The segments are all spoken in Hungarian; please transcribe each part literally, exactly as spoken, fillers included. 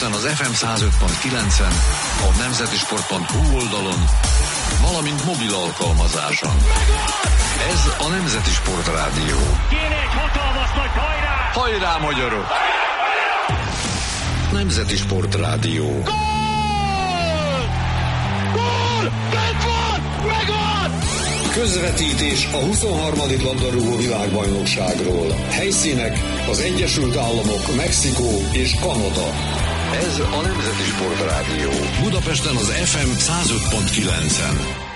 Budapesten az ef em száz öt pont kilencen, a nemzetisport pont hu oldalon, valamint mobil alkalmazáson. Ez a Nemzeti Sport Rádió. Kéne egy hatalmas nagy hajrá! Hajrá, magyarok! Nemzeti Sport Rádió. Gól! Gól! Bent van! Megvan! Közvetítés a huszonharmadik labdarúgó világbajnokságról. Helyszínek az Egyesült Államok, Mexikó és Kanada. Ez a Nemzeti Sport Rádió. Budapesten az ef em száz öt pont kilencen.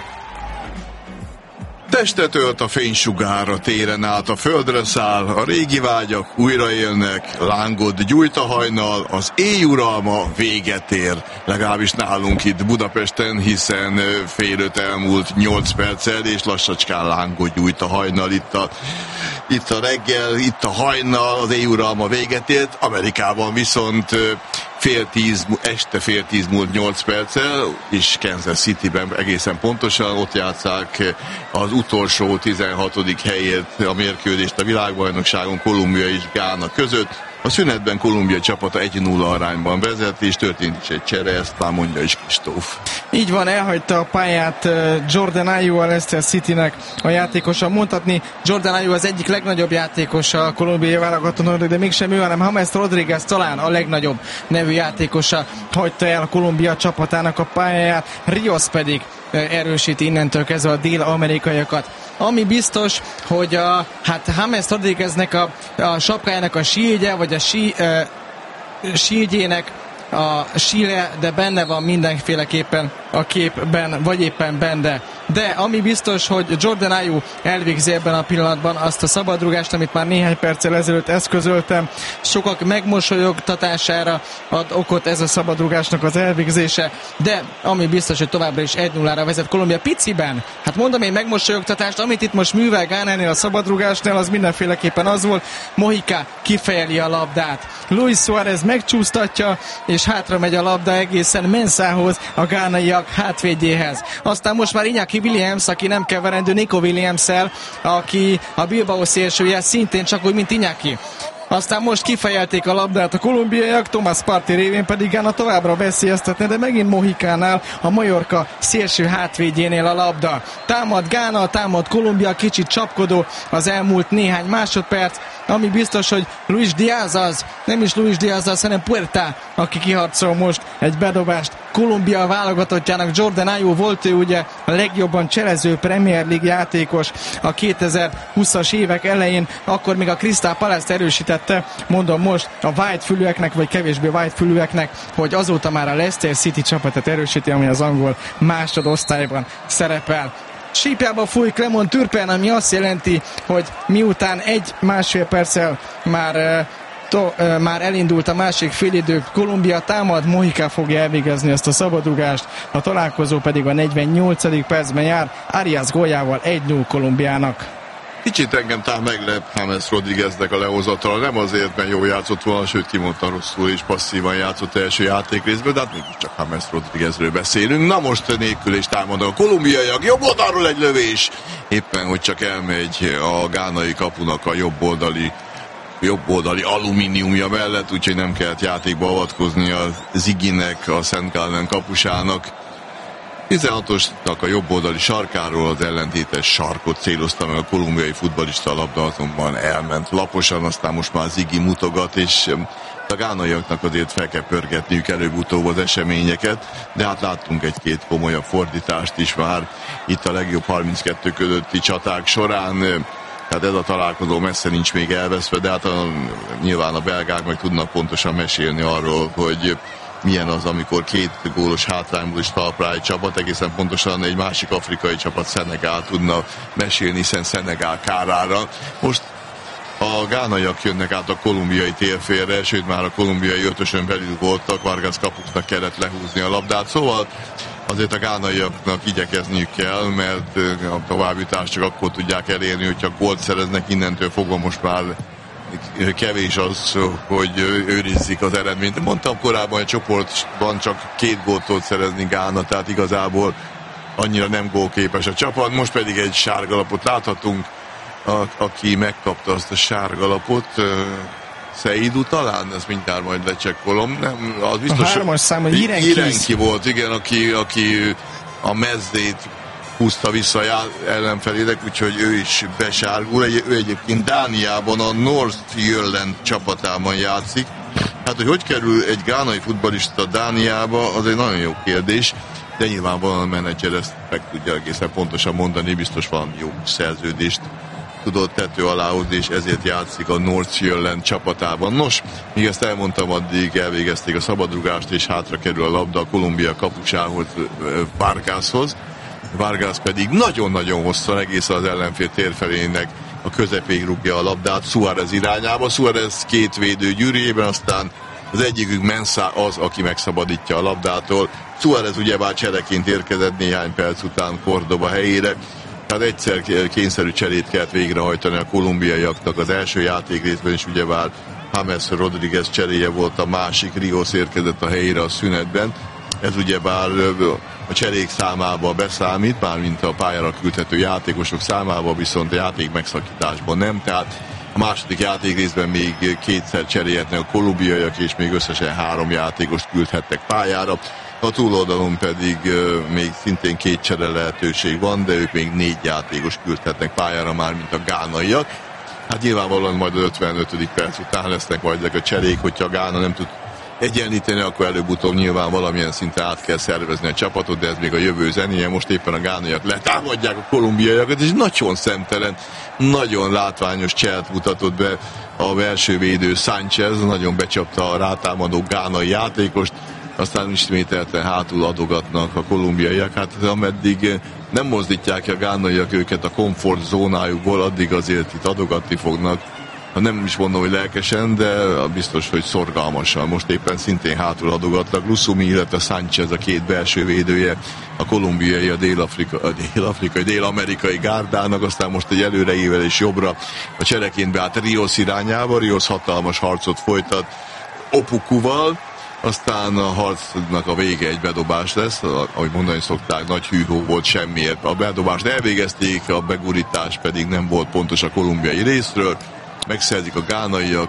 Testet ölt a fénysugár, a téren át, a földre száll, a régi vágyak újraélnek, lángot gyújt a hajnal, az éjuralma véget ér, legalábbis nálunk itt Budapesten, hiszen fél öt elmúlt nyolc perccel, és lassacskán lángot gyújt a hajnal, itt a, itt a reggel, itt a hajnal, az éjuralma véget ért, Amerikában viszont fél tíz, este fél tíz múlt nyolc perccel, és Kansas Cityben egészen pontosan ott játsszák az utolsó tizenhatodik helyért a mérkőzést a világbajnokságon Kolumbia és Gána között. A szünetben Kolumbia csapata egy nulla arányban vezet, és történt is egy csere, ezt már mondja is Kristóf. Így van, elhagyta a pályát Jordan Ayew, a Leicester Citynek a játékosa. Mondhatni, Jordan Ayew az egyik legnagyobb játékosa a kolumbiai válogatónak, de mégsem ő, hanem James Rodriguez talán a legnagyobb nevű játékosa hagyta el a Kolumbia csapatának a pályáját, Rios pedig erősíti innentől kezdve a dél-amerikaiakat. Ami biztos, hogy a, hát James Rodrigueznek a, a sapkájának a sígye, vagy a sí, e, sígyének a síle, de benne van mindenféleképpen a képben, vagy éppen benne. De ami biztos, hogy Jordan Ayew elvégzi ebben a pillanatban azt a szabadrugást, amit már néhány perccel ezelőtt eszközöltem. Sokak megmosolyogtatására ad okot ez a szabadrugásnak az elvégzése, de ami biztos, hogy továbbra is egy nullára vezet Kolumbia piciben. Hát mondom én megmosolyogtatást, amit itt most művel Gánánél a szabadrugásnál, az mindenféleképpen az volt. Mojica kifejeli a labdát. Luis Suárez megcsúsztatja, és hátra megy a labda egészen Mensához, a gánaiak hátvédjéhez. Aztán most már Iñaki Williams, aki nem keverendő Nico Williams-el, aki a Bilbao szélsője, szintén csak úgy, mint Iñaki. Aztán most kifejelték a labdát a kolumbiaiak, Thomas Partey révén pedig Gána továbbra veszélyeztetne, de megint Mohicánál, a Mallorca szélső hátvédjénél a labda. Támad Gána, támad Kolumbia, kicsit csapkodó az elmúlt néhány másodperc, ami biztos, hogy Luis Diaz az, nem is Luis Diaz az, hanem Puerta, aki kiharcol most egy bedobást. Kolumbia válogatottjának Jordan Ayew volt, ő ugye a legjobban cselező Premier League játékos a kétezer-húszas évek elején, akkor még a Crystal Palace-t erősítette, mondom most a whitefülűeknek, vagy kevésbé whitefülűeknek, hogy azóta már a Leicester City csapatot erősíti, ami az angol másodosztályban szerepel. Sípjába fúj Clement Turpin, ami azt jelenti, hogy miután egy-másfél perccel már, to, már elindult a másik félidő, Kolumbia támad, Mojica fogja elvégezni ezt a szabadrugást, a találkozó pedig a negyvennyolcadik percben jár, Arias góljával egy null Kolumbiának. Kicsit engem talán meglep James Rodrigueznek a lehozatala, nem azért, mert jól játszott volna, sőt kimondta rosszul és passzívan játszott első játékrészből, de hát mégiscsak James Rodriguezről beszélünk. Na most nélkül is támadnak a kolumbiaiak, jobb oldalról egy lövés, éppen hogy csak elmegy a gánai kapunak a jobb oldali jobb oldali alumíniumja mellett, úgyhogy nem kellett játékba avatkozni a Ziginek, a Szent Gallen kapusának. tizenhatosnak a jobb oldali sarkáról az ellentétes sarkot célozta meg a kolumbiai futballista, a labda azonban elment laposan, aztán most már Ziggy mutogat, és a gánaiaknak azért fel kell pörgetniük előbb-utóbb az eseményeket, de hát láttunk egy-két komolyabb fordítást is már itt a legjobb harminckettő közötti csaták során. Tehát ez a találkozó messze nincs még elveszve, de hát a, nyilván a belgák meg tudnak pontosan mesélni arról, hogy milyen az, amikor két gólos hátrányból is talpra egy csapat, egészen pontosan egy másik afrikai csapat, Szenegál tudna mesélni, hiszen Szenegál kárára. Most a gánaiak jönnek át a kolumbiai térfélre, sőt már a kolumbiai ötösön belül voltak, Vargas kapusnak kellett lehúzni a labdát, szóval azért a gánaiaknak igyekezniük kell, mert a továbbjutást csak akkor tudják elérni, hogyha gólt szereznek, innentől fogva most már kevés az, hogy őrizzik az eredményt. Mondtam korábban, hogy a csoportban csak két gólt tud szerezni Gána, tehát igazából annyira nem gólképes a csapat. Most pedig egy sárgalapot láthatunk, a, aki megkapta azt a sárgalapot, Szeidu talán, ezt mindjárt majd lecsekkolom. Nem, az biztos, a hármas számú Jirenki. Jirenki volt, igen, aki, aki a mezzét húzta vissza ellenfelének, úgyhogy ő is besárgul. Egy, ő egyébként Dániában a North Jylland csapatában játszik. Hát, hogy hogy kerül egy gánai futballista Dániába, az egy nagyon jó kérdés, de nyilvánvalóan a menedzser ezt meg tudja egészen pontosan mondani, biztos valami jó szerződést tudott tető alá hozni, és ezért játszik a North Jylland csapatában. Nos, míg ezt elmondtam, addig elvégezték a szabadrugást, és hátra kerül a labda a Kolumbia kapusához, Vargashoz. Vargas pedig nagyon-nagyon hosszan egészen az ellenfél térfelének a közepéig rúgja a labdát Suárez irányába. Suárez két védő gyűrűjében, aztán az egyikük Mensah az, aki megszabadítja a labdától. Suárez ugyebár csereként érkezett néhány perc után Córdoba helyére. Tehát egyszer kényszerű cserét kellett végrehajtani a kolumbiaiaknak. Az első játékrészben is ugyebár James Rodríguez cseréje volt, a másik, Rios érkezett a helyére a szünetben. Ez ugyebár a cserék számába beszámít, mármint a pályára küldhető játékosok számába, viszont a játék megszakításban nem. Tehát a második játékrészben még kétszer cserélhetnek a kolumbiaiak, és még összesen három játékost küldhettek pályára. A túloldalon pedig uh, még szintén két csere lehetőség van, de ők még négy játékos küldhetnek pályára, már mint a gánaiak. Hát nyilvánvalóan majd az ötvenötödik perc után lesznek majd ezek a cserék, hogyha a Gána nem tud egyenlíteni, akkor előbb-utóbb nyilván valamilyen szinten át kell szervezni a csapatot, de ez még a jövő zenéje. Most éppen a gánaiak letámadják a kolumbiaiakat, és nagyon szemtelen, nagyon látványos cselt mutatott be a belső védő Sánchez, nagyon becsapta a rátámadó gánai játékost, aztán ismételten hátul adogatnak a kolumbiaiak. Hát ameddig nem mozdítják a gánaiak őket a komfort zónájukból, addig azért itt adogatni fognak. Nem is mondom, hogy lelkesen, de biztos, hogy szorgalmasan. Most éppen szintén hátul adogatnak. Lusumi, illetve Sánchez a két belső védője, a kolumbiai, a dél-afrikai, a dél-afrikai, dél-amerikai gárdának, aztán most egy előreével és jobbra a csereként beállt Rios irányába. Rios hatalmas harcot folytat Opukuval, aztán a harcnak a vége egy bedobás lesz, ahogy mondani szokták, nagy hűhó volt, semmiért. A bedobást elvégezték, a begurítás pedig nem volt pontos a kolumbiai részről. Megszerzik a gánaiak,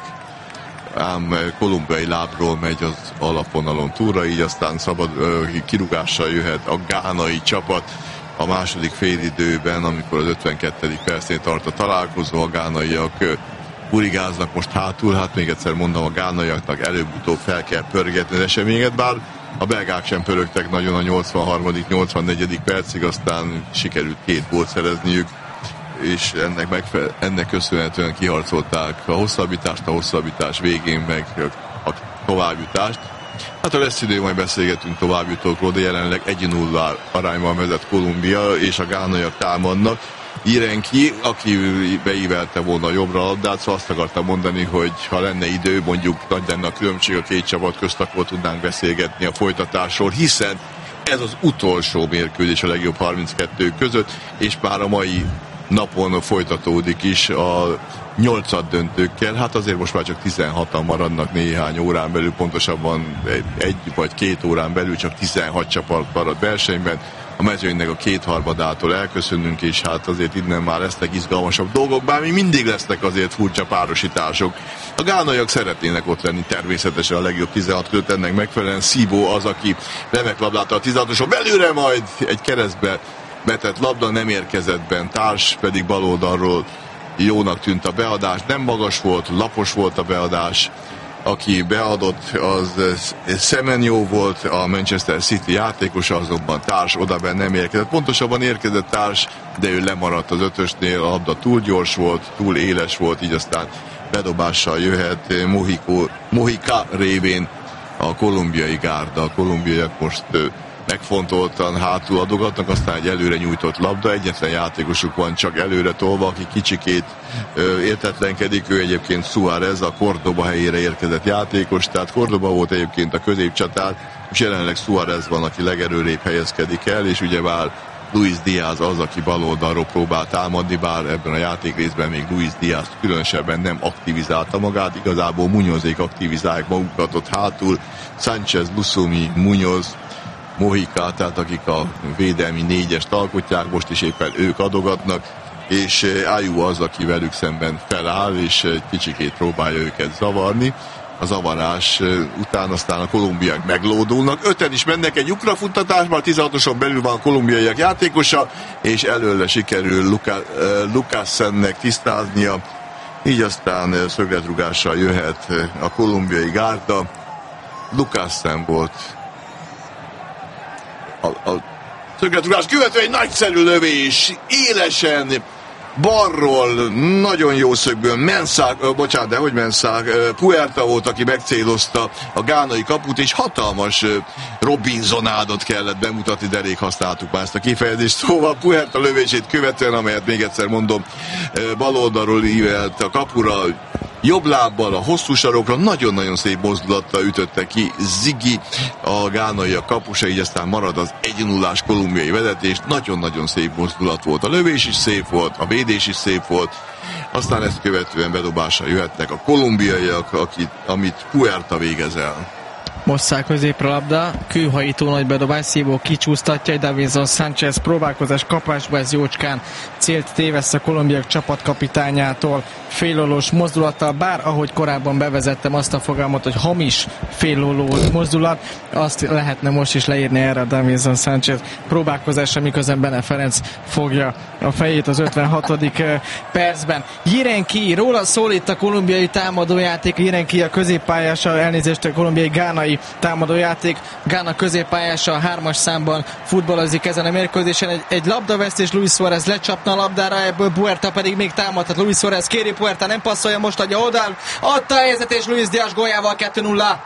ám kolumbiai lábról megy az alapvonalon túlra, így aztán szabad kirúgással jöhet a gánai csapat a második félidőben, amikor az ötvenkettedik percén tart a találkozó. A gánaiak burigáznak most hátul, hát még egyszer mondom, a gánaiaknak előbb-utóbb fel kell pörgetni az eseményeket, bár a belgák sem pörögtek nagyon a nyolcvanharmadik nyolcvannegyedik percig, aztán sikerült két gólt szerezniük, és ennek, megfe- ennek köszönhetően kiharcolták a hosszabbítást, a hosszabbítás végén meg a továbbjutást. Hát ha lesz idő, majd beszélgetünk továbbjutókról, de jelenleg egy nulla arányban vezet Kolumbia, és a gánaiak támadnak. Jirenki, aki beívelte volna jobbra a labdát, szóval azt akartam mondani, hogy ha lenne idő, mondjuk nagy lenne a különbség a két csapat közt, akkor tudnánk beszélgetni a folytatásról, hiszen ez az utolsó mérkőzés a legjobb harminckettő között, és már a mai napon folytatódik is a nyolcad döntőkkel. Hát azért most már csak tizenhatan maradnak néhány órán belül, pontosabban egy vagy két órán belül csak tizenhat csapat marad versenyben. A mezőnynek a kétharmadától elköszönünk, és hát azért innen már lesznek izgalmasabb dolgok, bár még mindig lesznek azért furcsa párosítások. A gánaiak szeretnének ott lenni természetesen a legjobb tizenhat között, ennek megfelelően Szívó az, aki remek labdát a tizenhatoson belőle, majd egy keresztbe betett labda, nem érkezett bent, társ pedig baloldalról jónak tűnt a beadás, nem magas volt, lapos volt a beadás. Aki beadott, az Semenyo volt, a Manchester City játékosa, azonban társ odaben nem érkezett. Pontosabban érkezett társ, de ő lemaradt az ötösnél, a labda túl gyors volt, túl éles volt, így aztán bedobással jöhet Mohiko, Mohika révén a kolumbiai gárda. A kolumbiaiak most megfontoltan hátul adogatnak, aztán egy előre nyújtott labda, egyetlen játékosuk van csak előre tolva, aki kicsikét ö, értetlenkedik, ő egyébként Suárez, a Córdoba helyére érkezett játékos, tehát Córdoba volt egyébként a középcsatár, és jelenleg Suárez van, aki legerőrébb helyezkedik el, és ugyebár Luis Díaz az, aki baloldalról próbál támadni, bár ebben a játékrészben még Luis Díaz különösebben nem aktivizálta magát, igazából Muñozék aktivizálják magukat ott hátul, Sánchez, Lusumi, Muñoz, Mohika, tehát akik a védelmi négyest alkotják, most is éppen ők adogatnak. és Ayew az, aki velük szemben feláll, és egy kicsikét próbálja őket zavarni. A zavarás után aztán a kolumbiák meglódulnak. Öten is mennek egy ugrafuttatásban, a tizenhatoson belül van a kolumbiaiak játékosa, és előle sikerül Luka, Lukasennek tisztáznia. Így aztán szögletrugással jöhet a kolumbiai gárda. Lukasen volt a, a szögletrugás követően egy nagyszerű lövés, élesen, balról, nagyon jó szögből, Mensah, bocsánat, de hogy Mensah, Puerta volt, aki megcélozta a gánai kaput, és hatalmas Robinsonádot kellett bemutatni, de elég használtuk már ezt a kifejezést. Szóval Puerta lövését követően, amelyet még egyszer mondom, bal oldalról ívelt a kapura, jobb lábbal a hosszú sarokra, nagyon-nagyon szép mozdulattal ütötte ki Ziggy, a gánai a kapusa, így aztán marad az egy nullás kolumbiai vezetés. Nagyon-nagyon szép mozdulat volt. A lövés is szép volt, a védés is szép volt. Aztán ezt követően bedobásra jöhetnek a kolumbiaiak, akit, amit Puerta végez el. Mosszál középre labda, kőhajító nagy bedobás, Szívó kicsúsztatja, Davinson Sánchez próbálkozás kapásba, ez jócskán célt tévesz a kolumbiák csapatkapitányától, félollós mozdulattal, bár ahogy korábban bevezettem azt a fogalmat, hogy hamis félolló mozdulat, azt lehetne most is leírni erre a Davinson Sánchez próbálkozásra, miközben Bene Ferenc fogja a fejét az ötvenhatodik percben. Jirenki, róla szól itt a kolumbiai támadójáték, Jirenki a középpályása, elnézést a kolumbiai gánai támadójáték, Gána középpályása a hármas számban futballozik ezen a mérkőzésen, egy, egy labdavesztés, Luis Suárez lecsapna a labdára, ebből Puerta pedig még támadhat, Luis Suárez kéri, Puerta nem passzolja, most adja oda, adta a helyzet, és Luis Diaz góljával kettő nulla.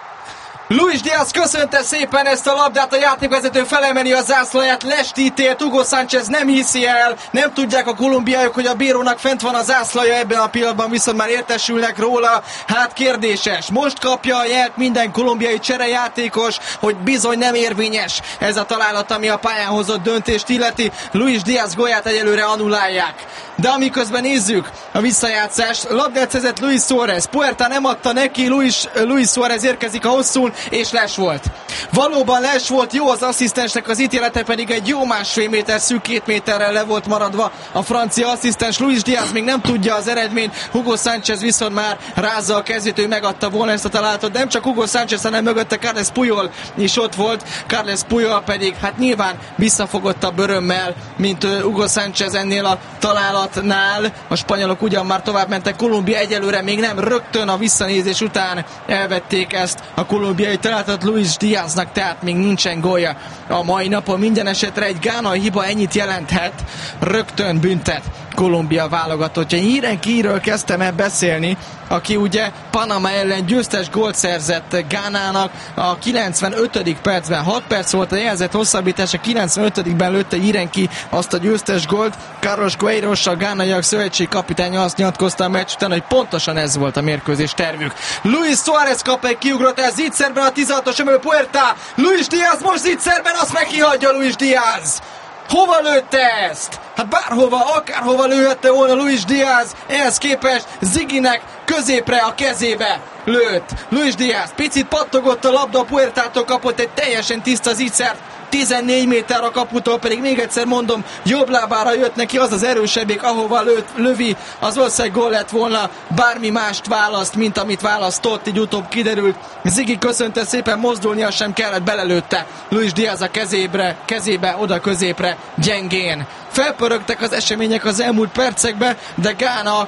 Luis Diaz köszönte szépen ezt a labdát, a játékvezető felemeli a zászlóját, lestítélt, Hugo Sánchez nem hiszi el, nem tudják a kolumbiaiak, hogy a bírónak fent van a zászlaja, ebben a pillanatban viszont már értesülnek róla, hát kérdéses. Most kapja a jelt minden kolumbiai cserejátékos, hogy bizony nem érvényes ez a találat, ami a pályán hozott döntést illeti. Luis Diaz gólját egyelőre annulálják. De amiközben nézzük a visszajátszást, labdát szerzett Luis Suárez, Puerta nem adta neki, Luis, Luis Suárez érkezik a hosszún, és les volt. Valóban les volt, jó az asszisztensnek az ítélete, pedig egy jó másfél méter, szűk két méterrel le volt maradva a francia asszisztens. Luis Diaz még nem tudja az eredményt, Hugo Sánchez viszont már rázza a kezét, ő megadta volna ezt a találatot. Nem csak Hugo Sánchez, hanem mögötte Carles Puyol is ott volt. Carles Puyol pedig hát nyilván visszafogottabb örömmel, mint Hugo Sánchez ennél a találatnál. A spanyolok ugyan már tovább mentek, Kolumbia egyelőre még nem, rögtön a visszanézés után elvették ezt a kolumbiai találatot Luis Diaznak, tehát még nincsen gólja a mai napon. Minden esetre egy gánai hiba ennyit jelenthet, rögtön büntet Kolumbia válogatottja. Jirenkiről kezdtem el beszélni, aki ugye Panama ellen győztes gólt szerzett Gánának a kilencvenötödik percben. hat perc volt a jelzett hosszabbítás, a kilencvenötödikben lőtte Jirenki azt a győztes gólt. Carlos Queiroz, a gánaiak szövetség kapitánya azt nyilatkozta a meccs után, hogy pontosan ez volt a mérkőzés tervük. Luis Suárez kap egy kiugrott, ez zicserben a tizenhatos emelő Puerta. Luis Diaz most zicserben, azt meg kihagyja Luis Diaz. Hova lőtte ezt? Hát bárhova, akárhova lőhette volna Luis Diaz, ehhez képest Ziggynek középre a kezébe lőtt. Luis Diaz picit pattogott a labda, a Puertától kapott egy teljesen tiszta zicsert, tizennégy méter a kaputól, pedig még egyszer mondom, jobb lábára jött neki, az az erősebbik, ahova lőtt, lövi, az valószínűleg gól lett volna, bármi mást választ, mint amit választott, így utóbb kiderült. Ziggy köszönte szépen, mozdulnia sem kellett, belelőtte Luis Diaz a kezébe, kezébe, oda középre, gyengén. Felpörögtek az események az elmúlt percekbe, de Gána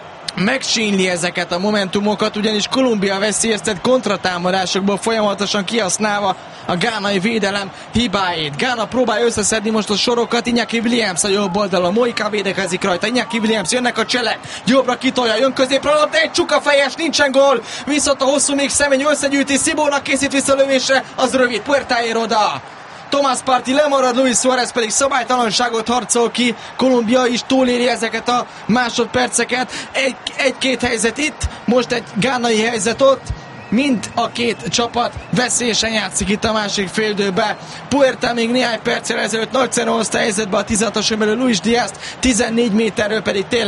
megsínli ezeket a momentumokat, ugyanis Kolumbia veszélyeztet kontratámadásokból folyamatosan kihasználva a gánai védelem hibáit. Gána próbálja összeszedni most a sorokat, Iñaki Williams a jobb oldalon, Moika védekezik rajta, Iñaki Williams, jönnek a cselek, jobbra kitolja, jön középre a labda, egy csuka fejes, nincsen gól, viszont a hosszú még személy összegyűjti, Szibónak készít vissza lövésre, az rövid, Puerta ér oda. Thomas Partey lemarad, Luis Suárez pedig szabálytalanságot harcol ki, Kolumbia is túléri ezeket a másodperceket, egy, egy-két helyzet itt, most egy gánai helyzet ott, mind a két csapat veszélyesen játszik itt a másik féldőbe. Puerta még néhány perccel ezelőtt nagyszerűen hozta helyzetbe a tizenhatos emelő Luis Diaz, tizennégy méterről pedig tényleg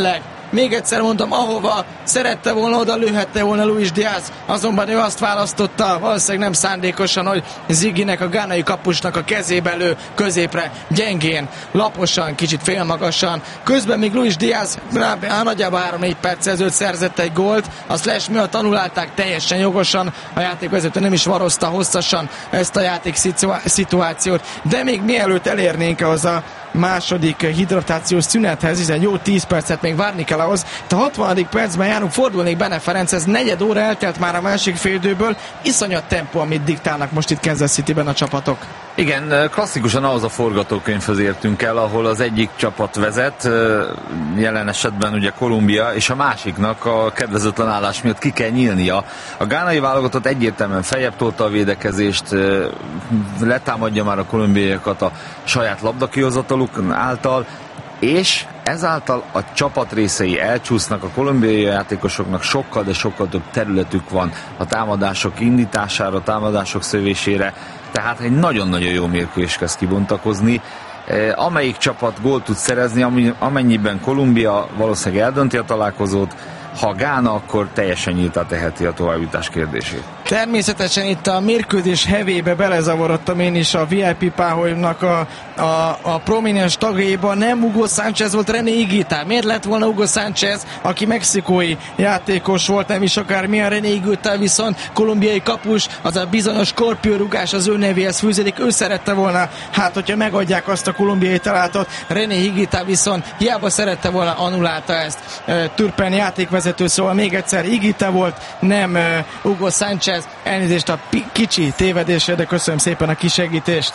még egyszer mondom, ahova szerette volna, oda lőhette volna Luis Diaz, azonban ő azt választotta, valószínűleg nem szándékosan, hogy Ziggynek, a gánai kapusnak a kezébe lő középre, gyengén, laposan, kicsit félmagasan. Közben még Luis Diaz nagyjából három-négy perc ezelőtt szerzett egy gólt, a slash miatt anulálták teljesen jogosan, a játékvezető nem is varozta hosszasan ezt a játék szituációt, de még mielőtt elérnénk az a második hidratációs szünethez, hiszen jó tíz percet még várni kell ahhoz. A hatvanadik percben járunk, fordulnék Bene Ferenc, ez negyed óra eltelt már a másik féldőből, iszonyat tempó, amit diktálnak most itt Kansas Cityben a csapatok. Igen, klasszikusan ahhoz a forgatókönyvhöz értünk el, ahol az egyik csapat vezet, jelen esetben ugye Kolumbia, és a másiknak a kedvezőtlen állás miatt ki kell nyílnia. A gánai válogatott egyértelműen feljebb tolta a védekezést, letámadja már a kolumbiaiakat a saját labdakihozataluk által, és ezáltal a csapat részei elcsúsznak, a kolumbiai játékosoknak sokkal, de sokkal több területük van a támadások indítására, a támadások szövésére, tehát egy nagyon-nagyon jó mérkőzés kezd kibontakozni. Amelyik csapat gólt tud szerezni, amennyiben Kolumbia valószínűleg eldönti a találkozót, ha Gána, akkor teljesen nyíltá teheti a továbbjutás kérdését. Természetesen itt a mérkőzés hevébe belezavarodtam én is a vé i pé páholynak a, a, a prominens tagjaiban. Nem Hugo Sánchez volt, René Higuita. Miért lett volna Hugo Sánchez, aki mexikói játékos volt, nem is akármilyen. René Higuita viszont kolumbiai kapus, az a bizonyos skorpiórugás az ő nevéhez fűződik. Ő szerette volna, hát hogyha megadják azt a kolumbiai találatot. René Higuita viszont hiába szerette volna, annulálta ezt. Turpen játékvezető, szóval még egyszer Higuita volt, nem Hugo Sánchez. Elnézést a pi- kicsi tévedésre, de köszönöm szépen a kisegítést.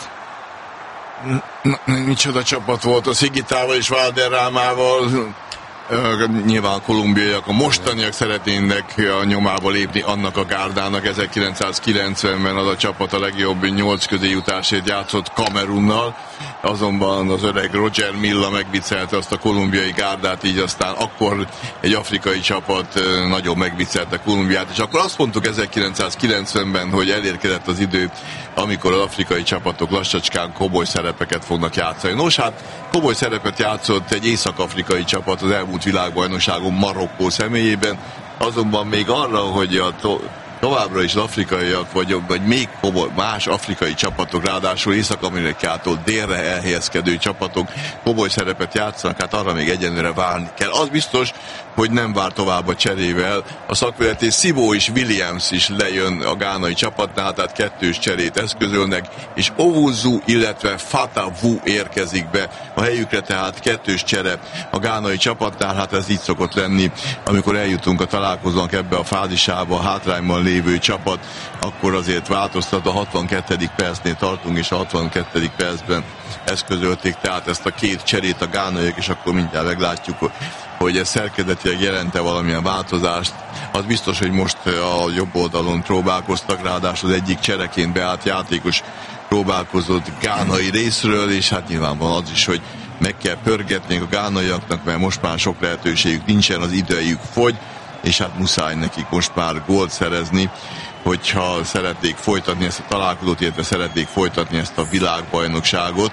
Na, micsoda csapat volt a Higuitával és Valderrámával. Nyilván a kolumbiaiak, a mostaniak szeretnének a nyomába lépni annak a gárdának. ezerkilencszázkilencvenben az a csapat a legjobb nyolc közé jutásért játszott Kamerunnal, azonban az öreg Roger Milla megviccelte azt a kolumbiai gárdát, így aztán akkor egy afrikai csapat nagyon megviccelte Kolumbiát, és akkor azt mondtuk ezerkilencszázkilencvenben, hogy elérkezett az idő, amikor az afrikai csapatok lassacskán komoly szerepeket fognak játszani. Nos, hát komoly szerepet játszott egy észak-afrikai csapat az elmúlt világbajnokságon Marokkó személyében, azonban még arra, hogy a to- továbbra is az afrikaiak, vagy, vagy még komoly, más afrikai csapatok, ráadásul Észak-Amerikától délre elhelyezkedő csapatok komoly szerepet játszanak, hát arra még egyenlőre várni kell. Az biztos, hogy nem vár tovább a cserével. A szakvezetés Szibó és Williams is lejön a gánai csapatnál, tehát kettős cserét eszközölnek, és Owuzu, illetve Fatawu érkezik be a helyükre, tehát kettős csere a gánai csapatnál. Hát ez így szokott lenni, amikor eljutunk a találkozónk ebbe a fázisába, a hátrányban lévő csapat, akkor azért változtat, a hatvankettedik percnél tartunk, és a hatvankettedik percben eszközölték tehát ezt a két cserét a gánaiak, és akkor mindjárt meglátjuk, hogy ez szerkezetileg jelente valamilyen változást. Az biztos, hogy most a jobb oldalon próbálkoztak, ráadásul az egyik csereként beállt játékos próbálkozott gánai részről, és hát nyilvánvalóan az is, hogy meg kell pörgetni a gánaiaknak, mert most már sok lehetőségük nincsen, az idejük fogy, és hát muszáj nekik most már gólt szerezni, hogyha szeretnék folytatni ezt a találkozót, illetve szeretnék folytatni ezt a világbajnokságot.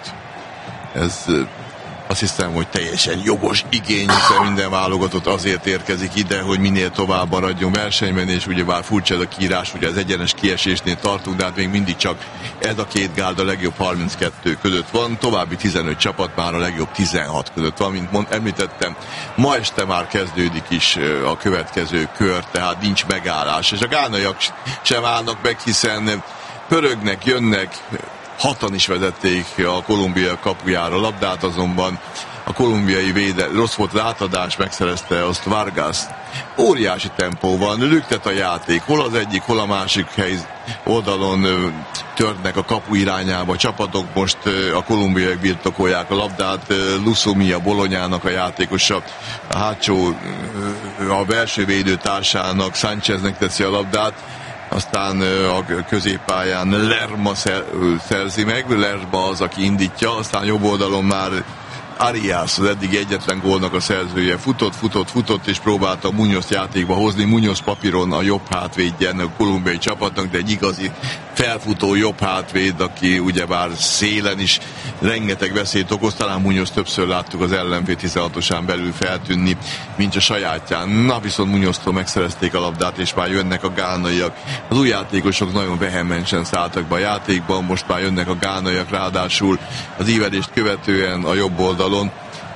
Ez azt hiszem, hogy teljesen jogos igény, hiszen minden válogatott azért érkezik ide, hogy minél tovább maradjon versenyben, és ugye bár furcsa ez a kiírás, ugye az egyenes kiesésnél tartunk, de hát még mindig csak ez a két gárda a legjobb harminckettő között van, további tizenöt csapat már a legjobb tizenhat között van, mint mond, említettem, ma este már kezdődik is a következő kör, tehát nincs megállás, és a gánaiak sem állnak meg, hiszen pörögnek, jönnek, hatan is vezették a Kolumbia kapujára a labdát, azonban a kolumbiai véde, rossz volt az átadás, megszerezte azt Vargas. Óriási tempó van, lüktet a játék, hol az egyik, hol a másik hely oldalon törnek a kapu irányába. A csapatok most a kolumbiaiak birtokolják a labdát, Lusumia Bolonyának a játékosa, a hátsó, a belső védőtársának, Sáncheznek teszi a labdát, aztán a középpályán Lerma szerzi meg, Lerma az, aki indítja, aztán jobb oldalon már Arias, az eddig egyetlen gólnak a szerzője, futott, futott, futott, és próbálta Muñozt játékba hozni. Muñoz papíron a jobb hátvédje ennek a kolumbiai csapatnak, de egy igazi felfutó jobb hátvéd, aki ugyebár szélen is rengeteg veszélyt okoz. Talán Muñoz többször láttuk az ellenfél tizenhatosán belül feltűnni, mint a sajátján. Na, viszont Muñoztól megszerezték a labdát, és már jönnek a gánaiak. Az új játékosok nagyon vehemensen szálltak be a játékban, most már jönnek a gánaiak, ráadásul az ívelést követően a jobb oldalon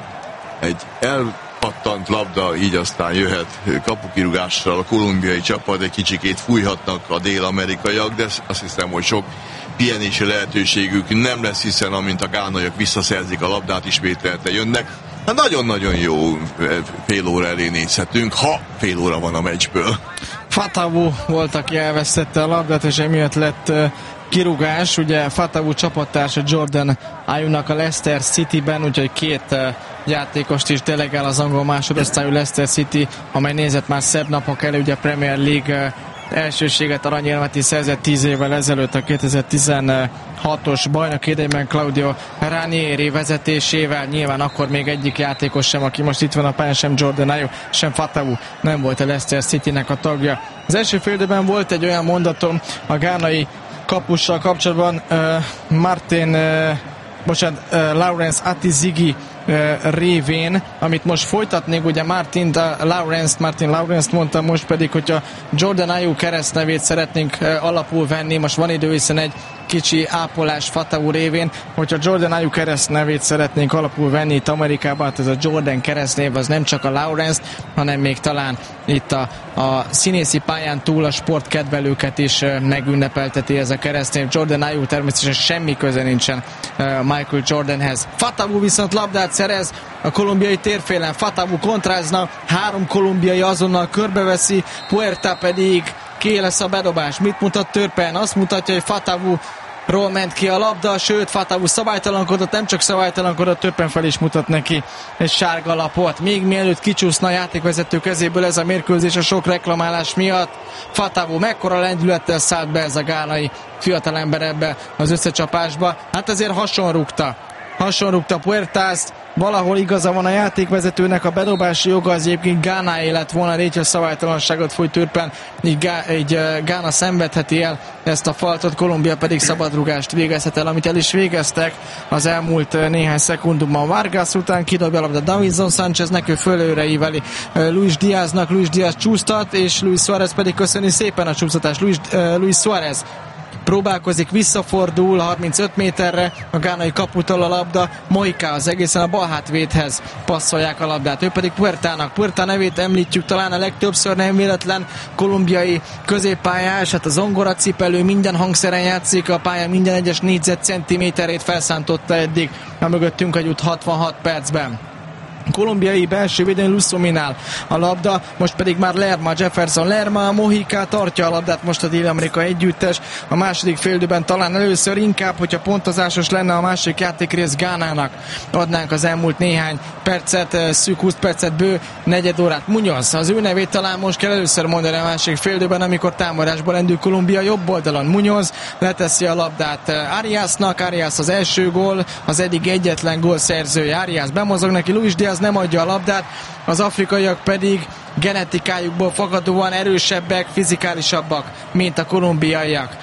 egy elpattant labda, így aztán jöhet kapukirúgással a kolumbiai csapat, egy kicsikét fújhatnak a dél-amerikaiak, de azt hiszem, hogy sok pihenési lehetőségük nem lesz, hiszen amint a gánaiak visszaszerzik a labdát, ismételte jönnek. Hát nagyon-nagyon jó fél óra elé nézhetünk, ha fél óra van a meccsből. Fatawu volt, aki elvesztette a labdát, és emiatt lett uh, kirúgás. Ugye Fatawu csapattársa Jordan Ayewnak a Leicester Cityben, úgyhogy két uh, játékost is delegál az angol másodosztályú Leicester City, amely nézett már szebb napok elő, ugye a Premier League uh, elsőséget, aranyérmet is szerzett tíz évvel ezelőtt a kétezer-tizenhatos bajnoki idejében Claudio Ranieri vezetésével. Nyilván akkor még egyik játékos sem, aki most itt van a pályán, sem Jordan Ayew, sem Fatawu nem volt a Leicester Citynek a tagja. Az első félidőben volt egy olyan mondatom a gánai kapussal kapcsolatban, uh, Martin uh, bocsánat, uh, Lawrence Atizigi uh, révén, amit most folytatnék, ugye Martin uh, Lawrence, Martin Lawrence-t mondtam, most pedig, hogyha Jordan Ayew keresztnevét szeretnénk uh, alapul venni, most van idő, hiszen egy kicsi ápolás Fatawu révén, hogyha Jordan Ayew keresztnevét szeretnénk alapul venni itt Amerikában, hát ez a Jordan keresztnév az nem csak a Lawrence, hanem még talán itt a, a színészi pályán túl a sportkedvelőket is uh, megünnepelteti ez a keresztnév. Jordan Ayew természetesen semmi köze nincsen uh, Michael Jordanhez. Fatawu viszont labdát szerez a kolumbiai térfélen. Fatawu kontrázna, három kolumbiai azonnal körbeveszi, Puerta pedig ki lesz a bedobás. Mit mutat Turpin? Azt mutatja, hogy Fatawu ról ment ki a labda, sőt Fatawu szabálytalankodott, nem csak szabálytalankodott, Turpin fel is mutat neki egy sárga lapot. Még mielőtt kicsúszna a játékvezető kezéből ez a mérkőzés a sok reklamálás miatt, Fatawu mekkora lendülettel szállt be ez a gánai fiatalember ebbe az összecsapásba. Hát ezért hasonrúgta. Hasonrúgta Puertát, valahol igaza van a játékvezetőnek, a bedobási joga az egyébként Gánáé lett volna, így a szabálytalanságot fújt Turpin, így, Gá, így Gána szenvedheti el ezt a faltot, Kolumbia pedig szabadrúgást végezhet el, amit el is végeztek az elmúlt néhány szekundumban. Vargas után kidobja a labda Davinson Sáncheznek, ő fölőre íveli Luis Diaznak, Luis Diaz csúsztat, és Luis Suárez pedig köszöni szépen a csúsztatást. Luis, uh, Luis Suárez próbálkozik, visszafordul harmincöt méterre, a gánai kaputól a labda, Mojica az egészen a bal hátvédhez passzolják a labdát, ő pedig Puertának. Puerta nevét említjük talán a legtöbbször, nem véletlen kolumbiai középpályás, hát a zongoracipelő, minden hangszeren játszik, a pálya minden egyes négyzetcentiméterét felszántotta eddig a mögöttünk egy út hatvanhat percben. Kolumbiai belső védőn Lusominál a labda, most pedig már Lerma, Jefferson Lerma, Mojica tartja a labdát, most a Dél-Amerika együttes. A második félidőben talán először inkább, hogyha pontozásos lenne a másik játékrész, Gánának adnánk az elmúlt néhány percet, szűk húsz percet, bő negyed órát. Muñoz, az ő nevét talán most kell először mondani a másik félidőben, amikor támadásba lendül Kolumbia jobb oldalon. Muñoz leteszi a labdát Ariasnak, Arias az első gól, az eddig egyetlen gól szerzője. Arias bemozog neki, Luis Diaz nem adja a labdát, az afrikaiak pedig genetikájukból fakadóan erősebbek, fizikálisabbak, mint a kolumbiaiak.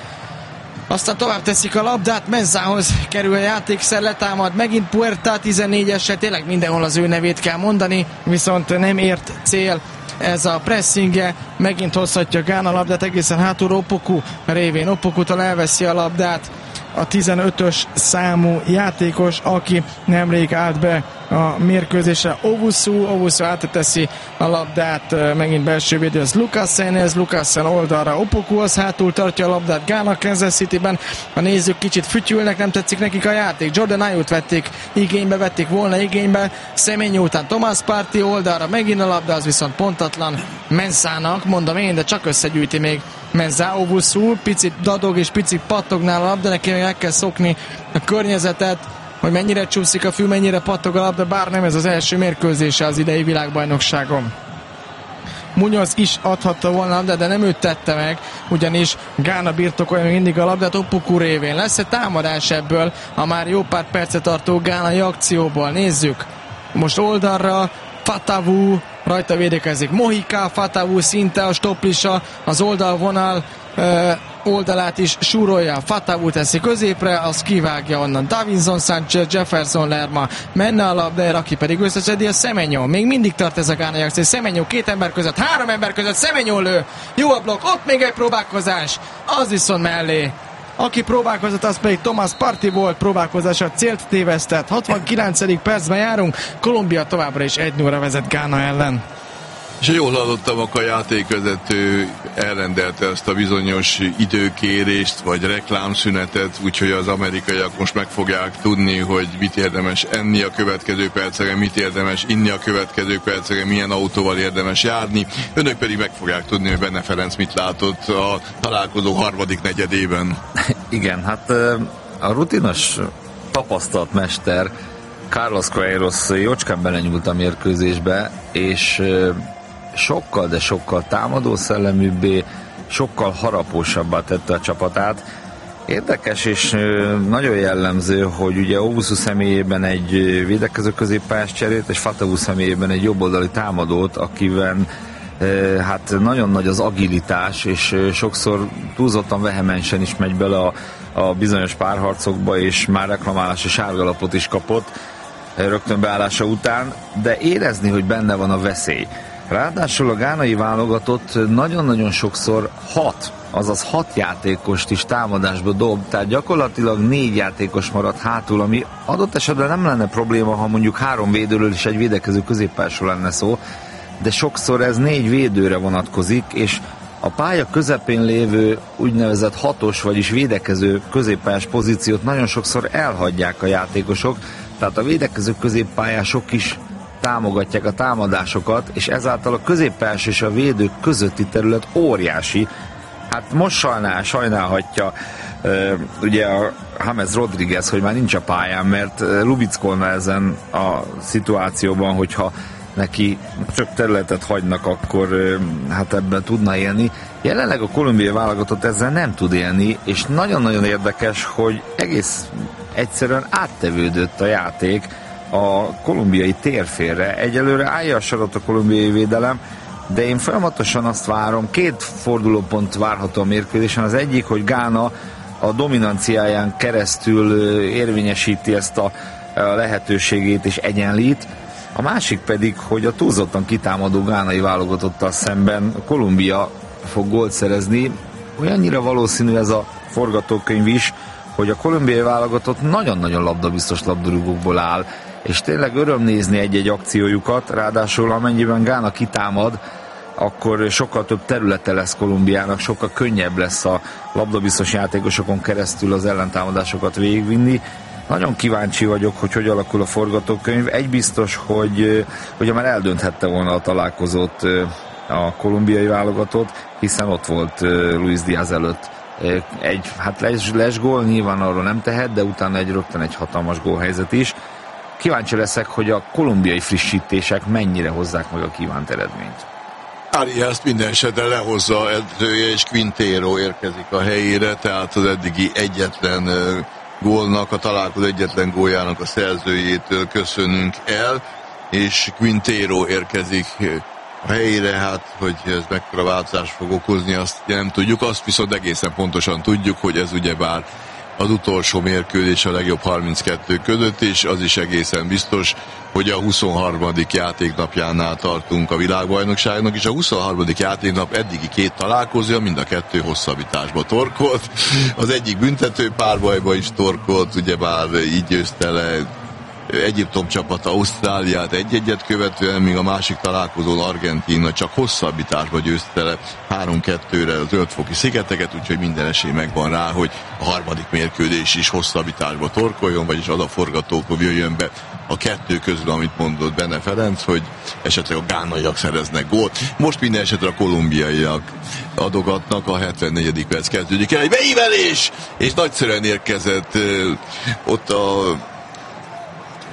Aztán tovább teszik a labdát, Mezzához kerül a játékszer, letámad megint Puerta tizennégyessel, tényleg mindenhol az ő nevét kell mondani, viszont nem ért cél ez a pressingje, megint hozhatja Gána labdát egészen hátul Opoku révén. Opokutól elveszi a labdát a tizenötös számú játékos, aki nemrég állt be a mérkőzésre. Owusu, Owusu áteteszi a labdát, megint belső védő az Lukasen, ez Lukasen oldalra, Opoku az hátul tartja a labdát, Gána Kansas Cityben, a nézők kicsit fütyülnek, nem tetszik nekik a játék. Jordan Ayew-t vették igénybe, vették volna igénybe, Semenyo után Thomas Partey oldalra, megint a labda, az viszont pontatlan Mensának, mondom én, de csak összegyűjti még Mensah. Owusu picit dadog és picit pattognál a labda, neki meg kell szokni a környezetet, hogy mennyire csúszik a fű, mennyire pattog a labda, bár nem ez az első mérkőzése az idei világbajnokságon. Munoz is adhatta volna labdát, de nem ő tette meg, ugyanis Gána birtokolja még mindig a labdát Opoku révén. Lesz-e támadás ebből a már jó pár percet tartó gánai akcióból? Nézzük. Most oldalra Fatavu rajta védekezik. Mohika, Fatavu szinte a stopplisa, az oldalvonal ö, oldalát is súrolja. Fatavu teszi középre, az kivágja onnan. Davinson Sanchez, Jefferson Lerma menne a labda, aki pedig összeszedi a Semenyo. Még mindig tart ez a gánai akció. Semenyo két ember között, három ember között, Semenyo lő. Jó a blokk, ott még egy próbálkozás. Az viszont mellé. Aki próbálkozott, az pedig Thomas Partey volt, próbálkozása célt tévesztett. hatvankilencedik percben járunk, Kolumbia továbbra is egy nulla vezet Gána ellen. És ha jól hallottam, akkor a játékvezető elrendelte ezt a bizonyos időkérést, vagy reklámszünetet, úgyhogy az amerikaiak most meg fogják tudni, hogy mit érdemes enni a következő perceken, mit érdemes inni a következő perceken, milyen autóval érdemes járni. Önök pedig meg fogják tudni, hogy Benne Ferenc mit látott a találkozó harmadik negyedében. Igen, hát a rutinos tapasztalt mester Carlos Queiroz jócskán belenyúlt a mérkőzésbe, és sokkal, de sokkal támadó szelleműbbé, sokkal harapósabbá tette a csapatát. Érdekes és nagyon jellemző, hogy ugye Owusu személyében egy védekező középpályás cserélt, és Fatavu személyében egy jobboldali támadót, akiben hát nagyon nagy az agilitás, és sokszor túlzottan vehemensen is megy bele a, a bizonyos párharcokba, és már reklamálási sárgalapot is kapott rögtön beállása után, de érezni, hogy benne van a veszély. Ráadásul a gánai válogatott nagyon-nagyon sokszor hat, azaz hat játékost is támadásba dob, tehát gyakorlatilag négy játékos maradt hátul, ami adott esetben nem lenne probléma, ha mondjuk három védőről és egy védekező középpályásról lenne szó, de sokszor ez négy védőre vonatkozik, és a pálya közepén lévő úgynevezett hatos, vagyis védekező középpályás pozíciót nagyon sokszor elhagyják a játékosok, tehát a védekező középpályások is támogatják a támadásokat, és ezáltal a középpályás és a védők közötti terület óriási. Hát most sajnál, sajnálhatja uh, ugye a James Rodriguez, hogy már nincs a pályán, mert uh, lubickolna ezen a szituációban, hogyha neki csak területet hagynak, akkor uh, hát ebben tudna élni. Jelenleg a kolumbiai válogatott ezzel nem tud élni, és nagyon-nagyon érdekes, hogy egész egyszerűen áttevődött a játék a kolumbiai térfélre. Egyelőre állja a sarat a kolumbiai védelem, de én folyamatosan azt várom, két fordulópont várható a mérkőzésen. Az egyik, hogy Gána a dominanciáján keresztül érvényesíti ezt a lehetőségét és egyenlít. A másik pedig, hogy a túlzottan kitámadó gánai válogatottal szemben Kolumbia fog gólt szerezni. Olyannyira valószínű ez a forgatókönyv is, hogy a kolumbiai válogatott nagyon-nagyon labdabiztos labdarúgókból áll, és tényleg öröm nézni egy-egy akciójukat, ráadásul amennyiben Gána kitámad, akkor sokkal több területe lesz Kolumbiának, sokkal könnyebb lesz a labdabiztos játékosokon keresztül az ellentámadásokat végigvinni. Nagyon kíváncsi vagyok, hogy hogy alakul a forgatókönyv. Egy biztos, hogy ugye már eldönthette volna a találkozót a kolumbiai válogatott, hiszen ott volt Luis Díaz előtt egy, hát les, les gól, nyilván arról nem tehet, de utána egy rögtön egy hatalmas gólhelyzet is. Kíváncsi leszek, hogy a kolumbiai frissítések mennyire hozzák meg a kívánt eredményt. Arias minden esetre lehozza edzője, és Quintero érkezik a helyére, tehát az eddigi egyetlen gólnak, a találkozó egyetlen góljának a szerzőjétől köszönünk el, és Quintero érkezik a helyére, hát hogy ez mekkora változást fog okozni, azt nem tudjuk, azt viszont egészen pontosan tudjuk, hogy ez ugyebár az utolsó mérkőzés a legjobb harminckettő között, és az is egészen biztos, hogy a huszonharmadik játéknapjánál tartunk a világbajnokságnak, és a huszonharmadik játéknap eddigi két találkozója mind a kettő hosszabbításba torkolt. Az egyik büntető párbajba is torkolt, ugyebár így győzte le Egyiptom csapata Ausztráliát egy-egyet követően, míg a másik találkozón Argentína csak hosszabbításba győzte le három kettőre a Zöldfoki szigeteket, úgyhogy minden esély megvan rá, hogy a harmadik mérkőzés is hosszabbításba torkoljon, vagyis az a forgatókönyv jöjjön be a kettő közül, amit mondott Benne Ferenc, hogy esetleg a gánaiak szereznek gólt. Most minden esetre a kolumbiaiak adogatnak, a hetvennegyedik perc kezdődik el, egy beívelés, és nagyszerűen érkezett ott a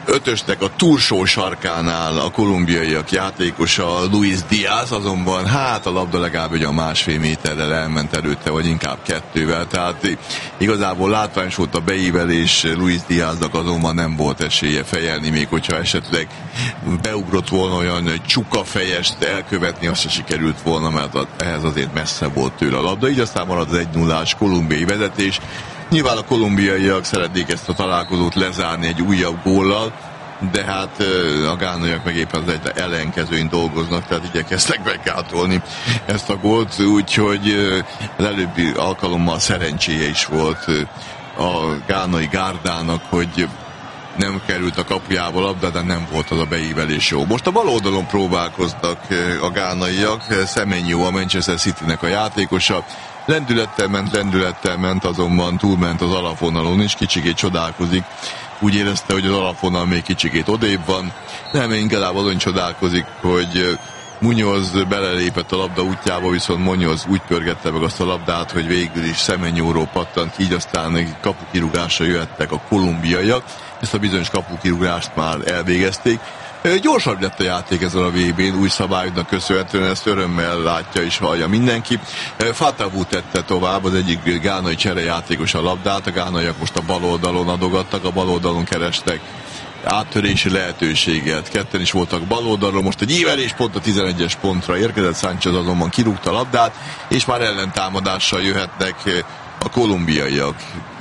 ötösnek a túlsó sarkánál a kolumbiaiak játékosa Luis Diaz, azonban hát a labda legalább egy a másfél méterrel elment előtte, vagy inkább kettővel, tehát igazából látványos volt a beívelés, Luis Diaznak azonban nem volt esélye fejelni, még hogyha esetleg beugrott volna olyan csukafejest elkövetni, azt se sikerült volna, mert ehhez azért messze volt tőle a labda, így aztán marad az egy nullás kolumbiai vezetés. Nyilván a kolumbiaiak szeretnék ezt a találkozót lezárni egy újabb góllal, de hát a gánaiak meg éppen az egy ellenkezőin dolgoznak, tehát igyekeztek meggátolni ezt a gólt, úgyhogy az előbbi alkalommal szerencséje is volt a gánai gárdának, hogy nem került a kapujába labda, de nem volt az a beívelés jó. Most a bal oldalon próbálkoztak a gánaiak, Semenyo a Manchester Citynek a játékosa, lendülettel ment, lendülettel ment, azonban túlment az alapvonalon is, kicsikét csodálkozik. Úgy érezte, hogy az alapvonal még kicsikét odébb van. Nem, inkább azon csodálkozik, hogy Muñoz belelépett a labda útjába, viszont Muñoz úgy pörgette meg azt a labdát, hogy végül is Semenyóról pattant, így aztán kapukirúgásra jöhettek a kolumbiaiak. Ezt a bizonyos kapukirúgást már elvégezték. Gyorsabb lett a játék ezen a vé bén, új szabályoknak köszönhetően, ezt örömmel látja és hallja mindenki. Fatavu tette tovább, az egyik gánai cserejátékos a labdát, a gánaiak most a bal oldalon adogattak, a bal oldalon kerestek áttörési lehetőséget. Ketten is voltak bal oldalról, most egy ívelés pont a tizenegyes pontra érkezett, Sánchez azonban kirúgta a labdát, és már ellentámadással jöhetnek a kolumbiaiak.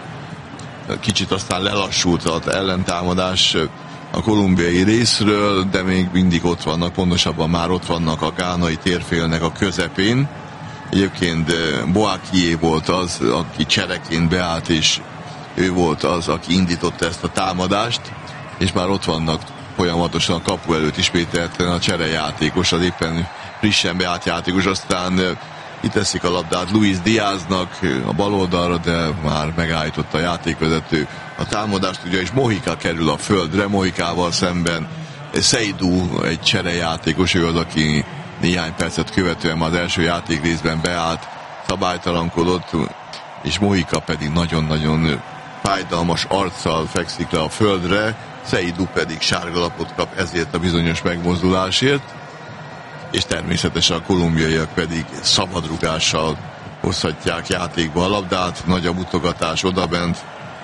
Kicsit aztán lelassult az ellentámadás a kolumbiai részről, de még mindig ott vannak, pontosabban már ott vannak a gánai térfélnek a közepén. Egyébként Boakié volt az, aki csereként beállt, és ő volt az, aki indította ezt a támadást, és már ott vannak folyamatosan a kapu előtt ismételten a cserejátékos, az éppen frissen beállt játékos, aztán kiteszik a labdát Luis Diaznak a bal oldalra, de már megállította a játékvezető a támadást, ugye, és Mojica kerül a földre, Mojicával szemben Seydou, egy cserejátékos, ő az, aki néhány percet követően már az első játékrészben beállt, szabálytalankodott, és Mojica pedig nagyon-nagyon fájdalmas arccal fekszik le a földre, Seydou pedig sárgalapot kap ezért a bizonyos megmozdulásért, és természetesen a kolumbiaiak pedig szabadrugással hozhatják játékba a labdát, nagy a mutogatás odabent,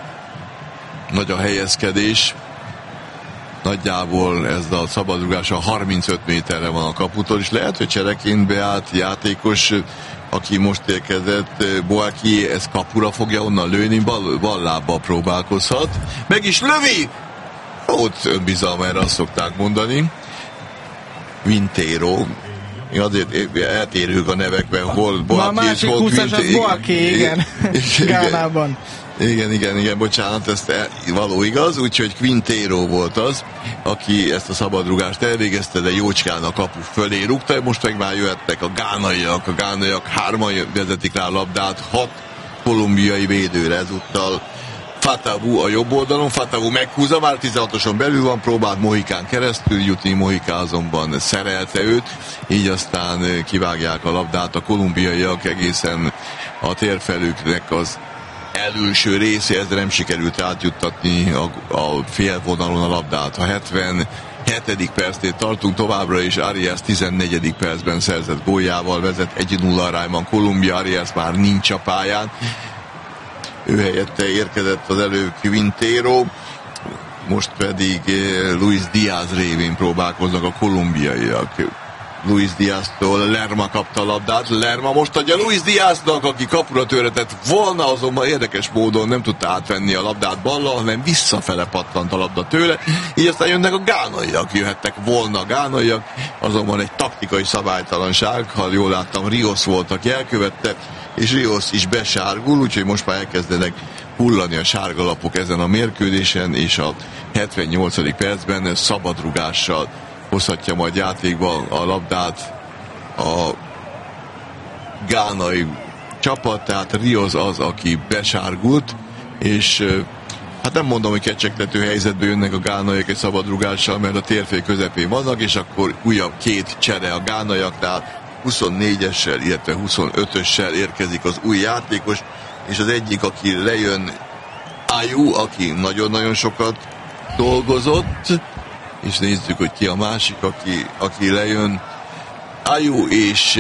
nagy a helyezkedés, nagyjából ez a szabadrugással harmincöt méterre van a kaputól, és lehet, hogy csereként beállt játékos, aki most érkezett, Boakié, ez kapura fogja onnan lőni, bal, bal lábbal próbálkozhat, meg is lövi! Ott önbizalma, erre azt szokták mondani. Quintero, azért eltérők a nevekben, hol Boakié, a másik húszas az Boakié, igen, Gánában. Igen, igen, igen, bocsánat, ezt el, való igaz, úgyhogy Quintero volt az, aki ezt a szabadrugást elvégezte, de jócskán a kapu fölé rúgta, most meg már jöhettek a gánaiak, a gánaiak hárman vezetik rá a labdát, hat kolumbiai védőre ezúttal. Fatavu a jobb oldalon, Fatavu meghúzza, már tizenhatoson belül van, próbált Mojicán keresztül jutni, Mojica azonban szerelte őt, így aztán kivágják a labdát a kolumbiaiak egészen a térfelüknek az előső részéhez, de nem sikerült átjuttatni a, a félvonalon a labdát. A hetvenhetedik percnél tartunk továbbra is, Arias tizennegyedik percben szerzett góljával vezet, egy nulla arányban Kolumbia, Arias már nincs a pályán. Ő helyette érkezett az előbb Quintero, most pedig Luis Diaz révén próbálkoznak a kolumbiaiak. Luis Diaztól Lerma kapta a labdát, Lerma most adja Luis Diaznak, aki kapura töretett volna, azonban érdekes módon nem tudta átvenni a labdát ballal, hanem visszafele pattant a labda tőle, így aztán jönnek a gánaiak, jöhettek volna a gánaiak, azonban egy taktikai szabálytalanság, ha jól láttam, Rios volt, aki elkövette, és Rios is besárgul, úgyhogy most már elkezdenek hullani a sárgalapok ezen a mérkőzésen, és a hetvennyolcadik percben szabadrugással hozhatja majd játékba a labdát a gánai csapat, tehát Rios az, aki besárgult, és hát nem mondom, hogy kecsegtető helyzetbe jönnek a gánaiak egy szabadrugással, mert a térfél közepén vannak, és akkor újabb két csere a gánaiaknál, huszonnégyessel, illetve huszonötössel érkezik az új játékos, és az egyik, aki lejön, Ayew, aki nagyon-nagyon sokat dolgozott, és nézzük, hogy ki a másik, aki, aki lejön. Ayew és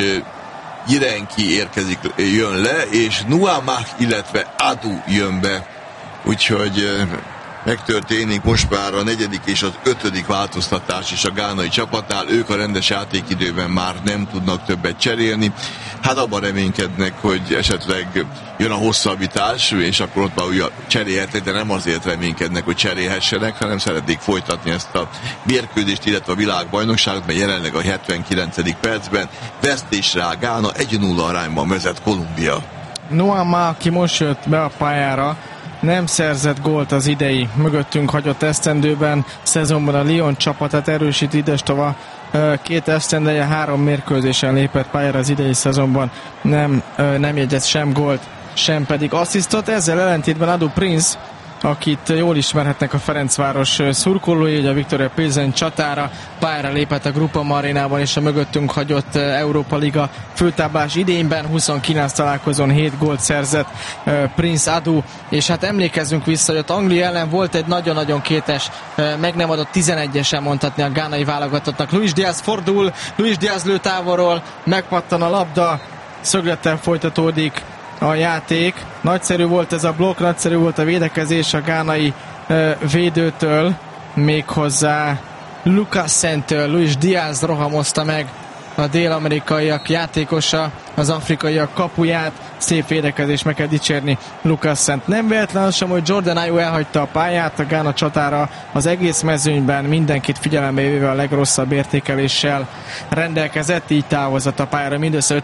Jirenki érkezik, jön le, és Nuamah, illetve Adu jön be. Úgyhogy megtörténik most már a negyedik és az ötödik változtatás is a gánai csapatnál. Ők a rendes játékidőben már nem tudnak többet cserélni. Hát abban reménykednek, hogy esetleg jön a hosszabbítás, és akkor ott már újra cserélhetnek, de nem azért reménykednek, hogy cserélhessenek, hanem szeretnék folytatni ezt a mérkőzést, illetve a világbajnokságot, mert jelenleg a hetvenkilencedik percben vesztésre áll Gána, egy nulla arányban vezet Kolumbia. Nuamah, aki most jött be a pályára, nem szerzett gólt az idei mögöttünk hagyott esztendőben, szezonban a Lyon csapatát erősít idestova, két esztendeje három mérkőzésen lépett pályára az idei szezonban, nem, nem jegyez sem gólt, sem pedig asszisztot, ezzel ellentétben Adu Prince, akit jól ismerhetnek a Ferencváros szurkolói, hogy a Viktoria Pilsen csatára pályára lépett a Grupa Marinában és a mögöttünk hagyott Európa Liga főtáblás idényben, huszonkilenc találkozón hét gólt szerzett Prince Adu, és hát emlékezzünk vissza, hogy ott Anglia ellen volt egy nagyon-nagyon kétes, meg nem adott tizenegyesen mondhatni a gánai válogatottnak. Luis Diaz fordul, Luis Diaz lő távolról, megpattan a labda, szöglettel folytatódik a játék. Nagyszerű volt ez a blokk, nagyszerű volt a védekezés a gánai uh, védőtől, méghozzá Lucas Szentől. Luis Diaz rohamozta meg a dél-amerikaiak játékosa, az afrikaiak kapuját. Szép védekezés, meg kell dicsérni Lucas Szent. Nem véletlen sem, hogy Jordan Ayew elhagyta a pályát a Gána csatára, az egész mezőnyben mindenkit figyelembe véve a legrosszabb értékeléssel rendelkezett, így távozott a pályára, mindössze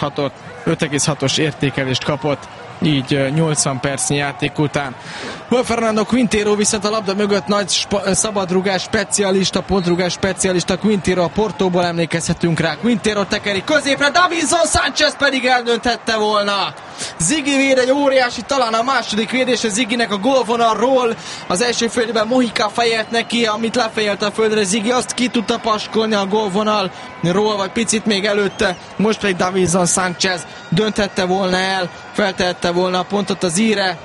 öt egész hatos értékelést kapott, így nyolcvan percnyi játék után. Juan Fernando Quintero viszont a labda mögött nagy spa- szabadrugás specialista, pontrugás specialista Quintero, a Portóból emlékezhetünk rá. Quintero tekeri középre, Davinson Sánchez pedig eldönthette volna. Ziggy véd egy óriási, talán a második védése Ziggynek a gólvonalról. Az első félidőben Mojica fejelt neki, amit lefejelte a földre, Ziggy azt ki tudta paskolni a gólvonalról, vagy picit még előtte. Most pedig Davinson Sánchez dönthette volna el, feltehette volna a pontot az íre,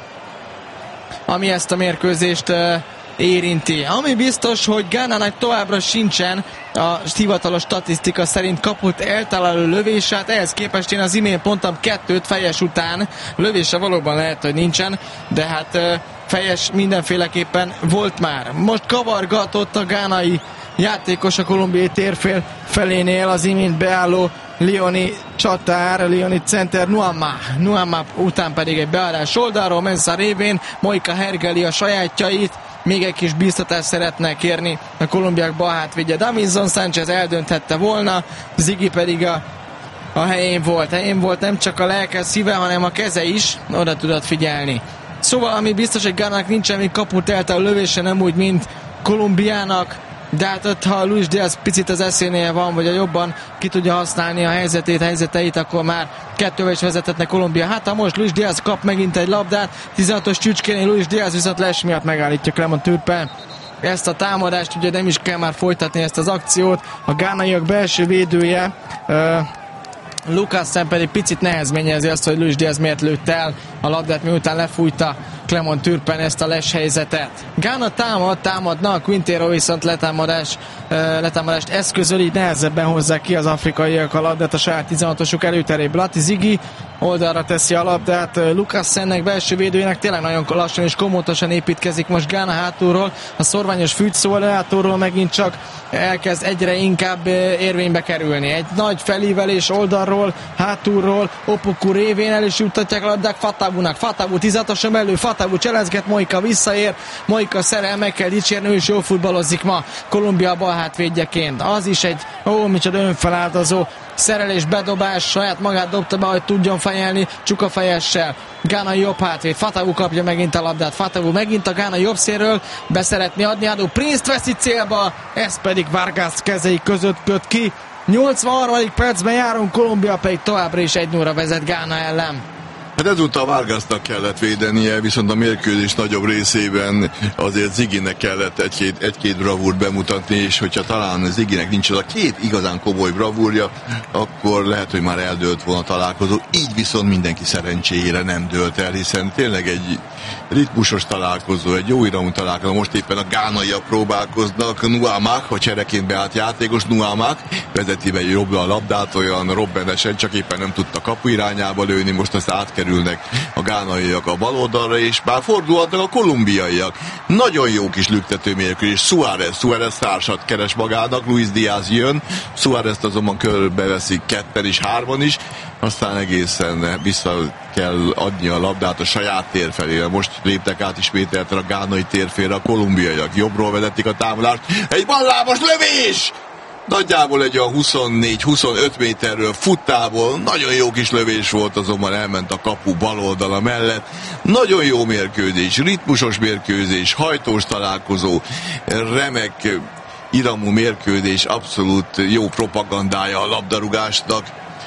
ami ezt a mérkőzést uh, érinti. Ami biztos, hogy Gánának továbbra sincsen a hivatalos statisztika szerint kaput eltaláló lövésát, ehhez képest én az imént mondtam kettőt fejes után, lövése valóban lehet, hogy nincsen, de hát uh, fejes mindenféleképpen volt már. Most kavargatott a gánai játékos a kolumbiai térfél felénél az imént beálló Lyoni csatár, Lyoni center Nuamah. Nuamah után pedig egy beállás oldalról, Mensah révén Mojica hergeli a sajátjait, még egy kis bíztatást szeretne kérni a kolumbiák bal hátvédje. Davinson Sánchez eldönthette volna, Ziggy pedig a, a helyén volt. Helyén volt nem csak a lelke, szíve, hanem a keze is, oda tudott figyelni. Szóval ami biztos, hogy Gánának nincsen még kaput eltaláló lövése, nem úgy, mint Kolumbiának, de hát ott, ha Luis Diaz picit az eszénél van, vagy a jobban ki tudja használni a helyzetét, helyzeteit, akkor már kettővel is vezethetne Kolumbia. Hát ha most Luis Diaz kap megint egy labdát, tizenhatos csücskénél Luis Diaz viszont les miatt megállítja Clement Turpin ezt a támadást, ugye nem is kell már folytatni ezt az akciót. A gánaiak belső védője uh, Lucas Szent pedig picit nehezményezi azt, hogy Luis Diaz miért lőtt el a labdát, miután lefújta Clement Turpin ezt a les helyzetet. Gána támad, támadna, Quintero viszont letámadás, letámadást eszközöl, így nehezebben hozzák ki az afrikaiak a labdát a saját tizenhatosuk előterébe. Lati Ziggy oldalra teszi a labdát, Lucas Szentnek, belső védőjének tényleg nagyon lassan és komótosan építkezik most Gána hátulról, a szorványos Fügyszó hátulról megint csak elkezd egyre inkább érvénybe kerülni. Egy nagy felívelés oldalról, hátulról, Opoku révén el is juttatják a labdák Fatavunak. Fatavu tizenhatosan belül, Fatavu cselezget, Mojica visszaér, Mojica szerel, meg kell dicsérni, ő is jól futballozik ma Kolumbia bal hátvédjeként. Az is egy, ó, micsoda önfeláldozó szerelés, bedobás, saját magát dobta be, hogy tudjon fejelni csukafejessel. Gána jobb hátvéd, Fatavu kapja megint a labdát, Fatavu megint a Gána jobb szélről be szeretné adni, Adu Prince-t veszi célba, ez pedig Vargas kezei között köt ki. nyolcvanharmadik percben járunk, Kolumbia pedig továbbra is egy nulla vezet Gána ellen. Hát ezúttal Vargasnak kellett védenie, viszont a mérkőzés nagyobb részében azért Ziginek kellett egy-két, egy-két bravúrt bemutatni, és hogyha talán Ziginek nincs az a két igazán komoly bravúrja, akkor lehet, hogy már eldőlt volna a találkozó. Így viszont mindenki szerencséjére nem dőlt el, hiszen tényleg egy ritmusos találkozó, egy jó iramú találkozó. Most éppen a gánaiak próbálkoznak, Nuamak, a csereként beállt játékos, Nuamak vezeti be jobbra a labdát, olyan robbenesen, csak éppen nem tudta kapu irányába lőni, most azt átkerülnek a gánaiak a bal oldalra, és már fordulhatnak a kolumbiaiak. Nagyon jó kis lüktető mérkőzés, Suárez, Suárez társat keres magának, Luis Díaz jön, Suárezt azonban körbeveszik ketten is, hárman is, aztán egészen vissza kell adni a labdát a saját tér felé. Most léptek át ismételten a gánai térfélre a kolumbiaiak. Jobbról vezetik a támadást. Egy ballábos lövés! Nagyjából egy a huszonnégy-huszonöt méterről futtából. Nagyon jó kis lövés volt, azonban elment a kapu bal oldala mellett. Nagyon jó mérkőzés, ritmusos mérkőzés, hajtós találkozó, remek iramú mérkőzés, abszolút jó propagandája a labdarúgásnak.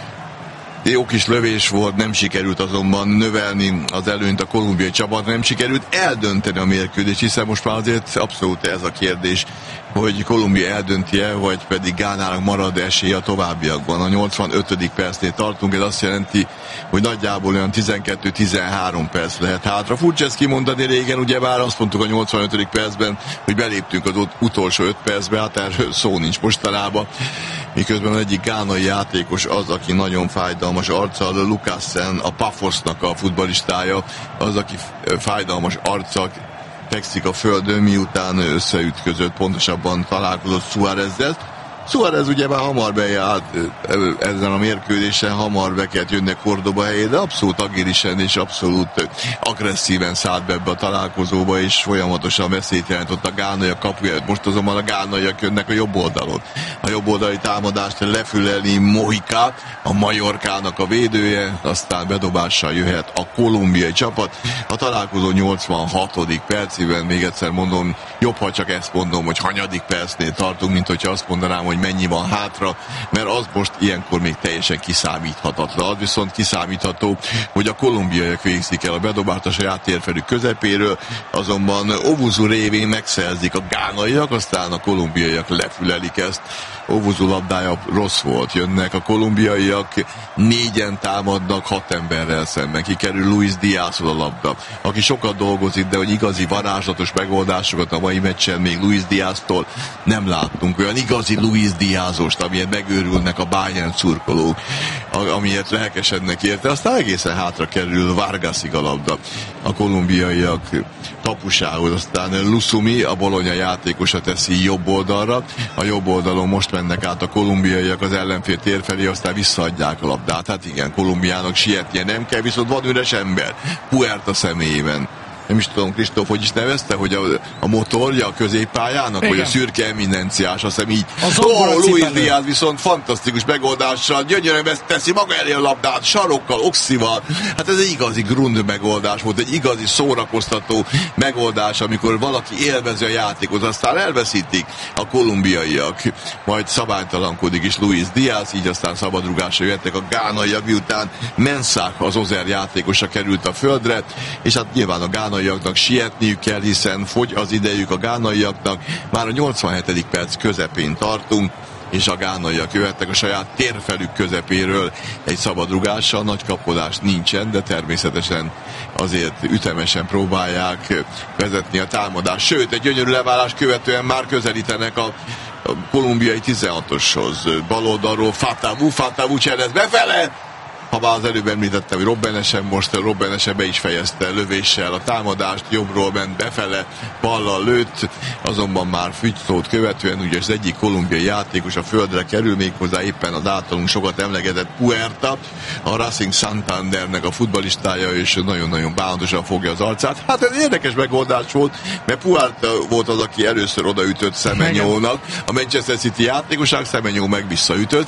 Jó kis lövés volt, nem sikerült azonban növelni az előnyt a kolumbiai csapat, nem sikerült eldönteni a mérkőzést, hiszen most már azért abszolút ez a kérdés, hogy Kolumbia eldönti-e, vagy pedig Gánának marad esélye a továbbiakban. A nyolcvanötödik percnél tartunk, ez azt jelenti, hogy nagyjából olyan tizenkettő-tizenhárom perc lehet hátra. Furcsa ezt kimondani, régen ugyebár azt mondtuk a nyolcvanötödik percben, hogy beléptünk az utolsó öt percbe, hát erről szó nincs mostanában. Miközben az egyik gánai játékos az, aki nagyon fájdalmas arccal, Lukasen, a Pafosnak a futballistája, az, aki fájdalmas arccal fekszik a földön, miután összeütközött, pontosabban találkozott Suárezzel. Suárez ugye már hamar bejárt ezen a mérkőzésen, hamar be kellett jönni Cordoba helyére, de abszolút agilisen és abszolút agresszíven szállt be ebbe a találkozóba, és folyamatosan veszélyt jelentott a gánaiak kapuja. Most azonban a gánaiak jönnek a jobb oldalon. A jobb oldali támadást lefüleli Mojica, a Majorkának a védője, aztán bedobással jöhet a kolumbiai csapat. A találkozó nyolcvanhatodik percében, még egyszer mondom, jobb, ha csak ezt mondom, hogy hanyadik percnél tartunk, mint hogyha azt mondanám, hogy mennyi van hátra, mert az most ilyenkor még teljesen kiszámíthatatlan. Az viszont kiszámítható, hogy a kolumbiaiak végzik el a bedobást a saját térfelük közepéről, azonban Ovuzu révén megszerzik a gánaiak, aztán a kolumbiaiak lefülelik ezt. Ovuzu labdája rossz volt, jönnek a kolumbiaiak, négyen támadnak, hat emberrel szemben. Kikerül Luis Díazhoz a labda, aki sokat dolgozik, de hogy igazi varázslatos megoldásokat a mai meccsen még Luis Díaztól nem láttunk. Olyan igazi Luis Díazost, amiért megőrülnek a Bayern szurkolók, amiért lelkesednek érte, aztán egészen hátra kerül Vargasig a labda a kolumbiaiak tapusához, aztán Lusumi, a Bologna játékosa teszi jobb oldalra, a jobb oldalon most mennek át a kolumbiaiak az ellenfél tér felé, aztán visszaadják a labdát. Hát igen, Kolumbiának sietnie nem kell, viszont van üres ember, Puerta személyében. Nem is tudom, Kristóf, hogy is nevezte, hogy a, a motorja a középpályának, igen, vagy a szürke eminenciás, azt hiszem így. Ó, Luis Díaz viszont fantasztikus megoldással, gyönyörűen teszi maga elé a labdát, sarokkal, oxival. Hát ez egy igazi grund megoldás volt, egy igazi szórakoztató megoldás, amikor valaki élvezi a játékot, aztán elveszítik a kolumbiaiak, majd szabálytalankodik is Luis Díaz, így aztán szabadrugásra jöttek a gánaiak, miután Mensah, az Ozer játékosa került a földre, és hát nyilván a gánaiaknak sietniük kell, hiszen fogy az idejük a gánaiaknak. Már a nyolcvanhetedik perc közepén tartunk, és a gánaiak jöhettek a saját térfelük közepéről egy szabadrugással, nagy kapkodás nincsen, de természetesen azért ütemesen próbálják vezetni a támadást. Sőt, egy gyönyörű leválás követően már közelítenek a a kolumbiai tizenhatoshoz. Baloldalról Fatavu, Fatavu cserez befele, ha már az előbb említettem, hogy Robbenesen, most Robbenesen be is fejezte lövéssel a támadást, jobbról ment befele, ballal lőtt, azonban már Fügytót követően, ugye az egyik kolumbiai játékos a földre kerül, méghozzá éppen az általunk sokat emlegetett Puerta, a Racing Santandernek a futballistája, és nagyon-nagyon bánatosan fogja az arcát. Hát ez érdekes megoldás volt, mert Puerta volt az, aki először odaütött Semenyónak, a Manchester City játékosság, Semenyó meg visszaütött,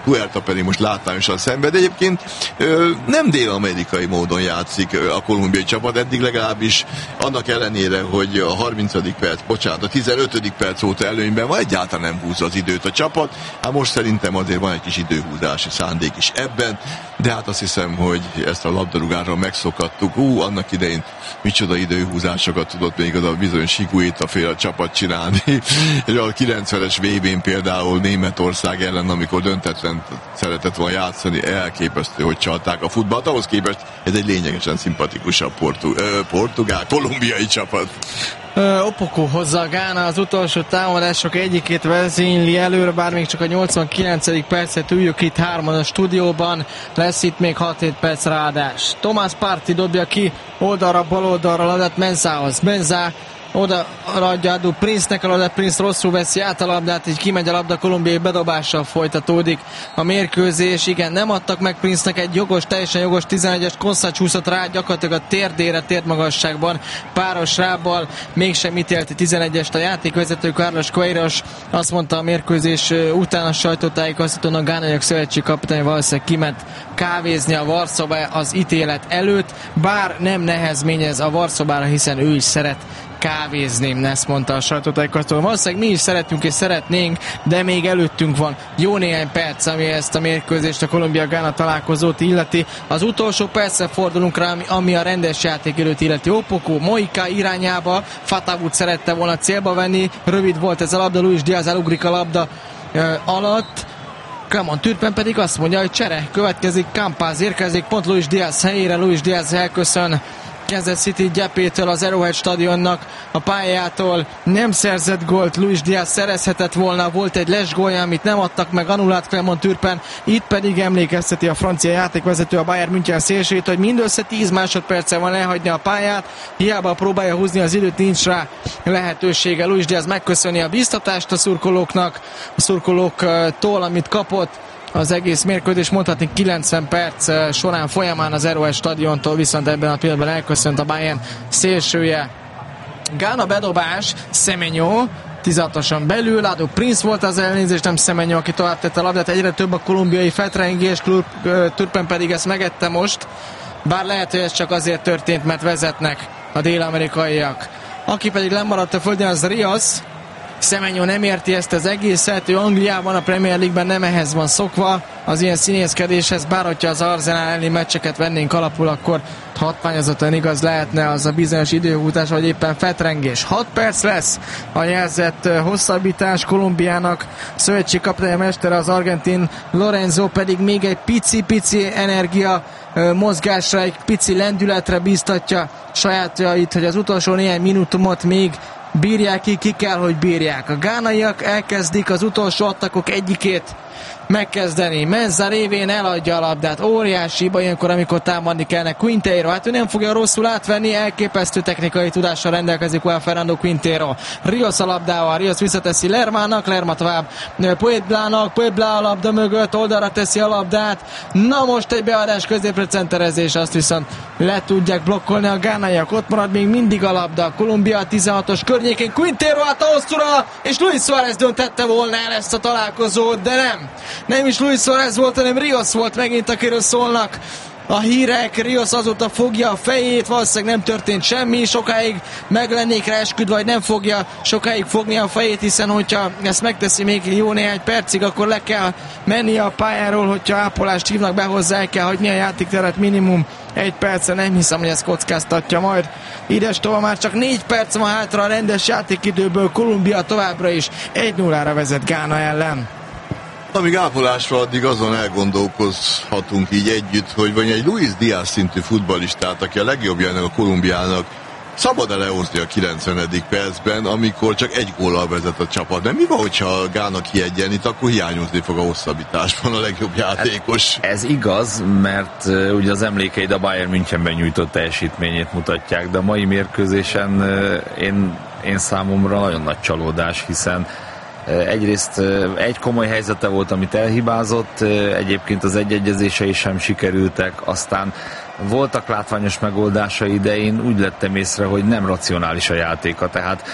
Huerta pedig most látványosan szenved. Egyébként ö, nem dél-amerikai módon játszik a kolumbiai csapat, eddig legalábbis annak ellenére, hogy a harmincadik perc, bocsánat, a tizenötödik perc óta előnyben van, egyáltalán nem húzza az időt a csapat. Hát most szerintem azért van egy kis időhúzási szándék is ebben, de hát azt hiszem, hogy ezt a labdarúgásról megszokattuk. Hú, annak idején micsoda időhúzásokat tudott még az a bizonyos Higuaita fél a csapat csinálni. A kilencvenes vé bén például Németország ellen, amikor döntetlen szeretett volna játszani, elképesztő, hogy csalták a futballt. Ahhoz képest ez egy lényegesen szimpatikusabb portu- ö, portugál, kolumbiai csapat. Opoku hozza a Gána az utolsó támadások egyikét vezényli előre, bár még csak a nyolcvankilencedik percet üljük itt hárman a stúdióban, lesz itt még hat-hét perc ráadás. Thomas Partey dobja ki oldalra, bal oldalra labdát Menzához. Menzá oda adja Adu Prince-nek a labdát, Prince rosszul veszi át a labdát, így kimegy a labda, kolumbiai bedobással folytatódik a mérkőzés. Igen, nem adtak meg Prince-nek egy jogos, teljesen jogos tizenegyes, Kossza csúszott rá gyakorlatilag a térdére, térdmagasságban, páros rábbal, mégsem ítélte tizenegyest a játékvezető. Carlos Queiroz azt mondta a mérkőzés után a sajtótájékoztatón, a gánaiak szövetség kapitány valószínűleg kiment kávézni a Varszóba az ítélet előtt, bár nem nehezményez a Varszóbára, hiszen ő is szeret kávézni, ezt mondta a sajtótájékoztatón. Valószínűleg mi is szeretünk és szeretnénk, de még előttünk van jó néhány perc, ami ezt a mérkőzést, a Kolumbia-Gána találkozót illeti. Az utolsó percre fordulunk rá, ami a rendes játékidőt illeti. Opoku Moika irányába, Fatavut szerette volna célba venni, rövid volt ez a labda, Luis Diaz elugrik a labda uh, alatt. Clement Turpin pedig azt mondja, hogy csere következik, Campaz érkezik pont Luis Diaz helyére, Luis Diaz elköszön Kansas City gyepétől, az Arrowhead stadionnak a pályától, nem szerzett gólt, Luis Diaz szerezhetett volna, volt egy lesgólja, amit nem adtak meg, annulált Clement Turpin, itt pedig emlékezteti a francia játékvezető a Bayern München szélsőjét, hogy mindössze tíz másodperce van elhagyni a pályát, hiába próbálja húzni az időt, nincs rá lehetősége. Luis Diaz megköszöni a biztatást a szurkolóknak, a szurkolóktól, amit kapott az egész mérkőzés, mondhatni kilencven perc során folyamán az Arrowhead stadiontól, viszont ebben a pillanatban elköszönt a Bayern szélsője. Gána bedobás, Semenyo tizedhatosan belül, Adu Prince volt az elnézést, nem Semenyo, aki tovább tette a labdát, egyre több a kolumbiai fetrengés, Turpin pedig ezt megette most, bár lehet, hogy ez csak azért történt, mert vezetnek a dél-amerikaiak. Aki pedig lemaradt a földön, az Rios. Semenyo nem érti ezt az egészet, ő Angliában, a Premier League-ben nem ehhez van szokva, az ilyen színészkedéshez, bár hogyha az Arsenal elleni meccseket vennénk alapul, akkor hatványozottan igaz lehetne az a bizonyos időhúzás, vagy éppen fetrengés. hat perc lesz a jelzett hosszabbítás, Kolumbiának szövetségkapitány mestere az argentin, Lorenzo pedig még egy pici-pici energia mozgásra, egy pici lendületre bíztatja sajátjait, hogy az utolsó néhány minutumot még bírják ki, ki kell, hogy bírják. A gánaiak elkezdik az utolsó attakok egyikét megkezdeni. Mensah révén eladja a labdát. Óriási baj ilyenkor, amikor támadni kellene. Quintero, hát ő nem fogja rosszul átvenni, elképesztő technikai tudással rendelkezik Juan Fernando Quintero. Rios a labdával, Rios visszateszi Lermának, Lerma tovább Pueblának, Puebla a labda mögött, oldalra teszi a labdát. Na most egy beadás középre centerezés, azt viszont le tudják blokkolni a gánaiak. Ott marad még mindig a labda. Kolumbia tizenhatos környékén, Quintero át a hosszúra, és Luis Suárez döntette volna el ezt a találkozót, de nem. Nem is Luis Suárez volt, hanem Rios volt megint, akiről szólnak a hírek. Rios azóta fogja a fejét, valószínűleg nem történt semmi, sokáig meg lennék rá esküdve, vagy nem fogja sokáig fogni a fejét, hiszen hogyha ezt megteszi még jó néhány percig, akkor le kell menni a pályáról, hogyha ápolást hívnak be hozzá, el kell hagyni a játékteret minimum egy percre, nem hiszem, hogy ezt kockáztatja majd. Ides tovább már csak négy perc van hátra a rendes játékidőből, Kolumbia továbbra is egy nullára vezet Gána ellen. Amíg ápolásra, addig azon elgondolkozhatunk így együtt, hogy vagy egy Luis Diaz szintű futballistát, aki a legjobbjának a Kolumbiának, szabad-e lehozni a kilencvenedik percben, amikor csak egy góllal vezet a csapat. Nem mi van, hogyha a Gána kiegyenlít, akkor hiányozni fog a hosszabbításban a legjobb játékos. Hát ez igaz, mert uh, ugye az emlékeid a Bayern Münchenben nyújtott teljesítményét mutatják, de a mai mérkőzésen uh, én, én számomra nagyon nagy csalódás, hiszen egyrészt egy komoly helyzete volt, amit elhibázott, egyébként az egyegyezései sem sikerültek, aztán voltak látványos megoldásai, de én úgy lettem észre, hogy nem racionális a játéka, tehát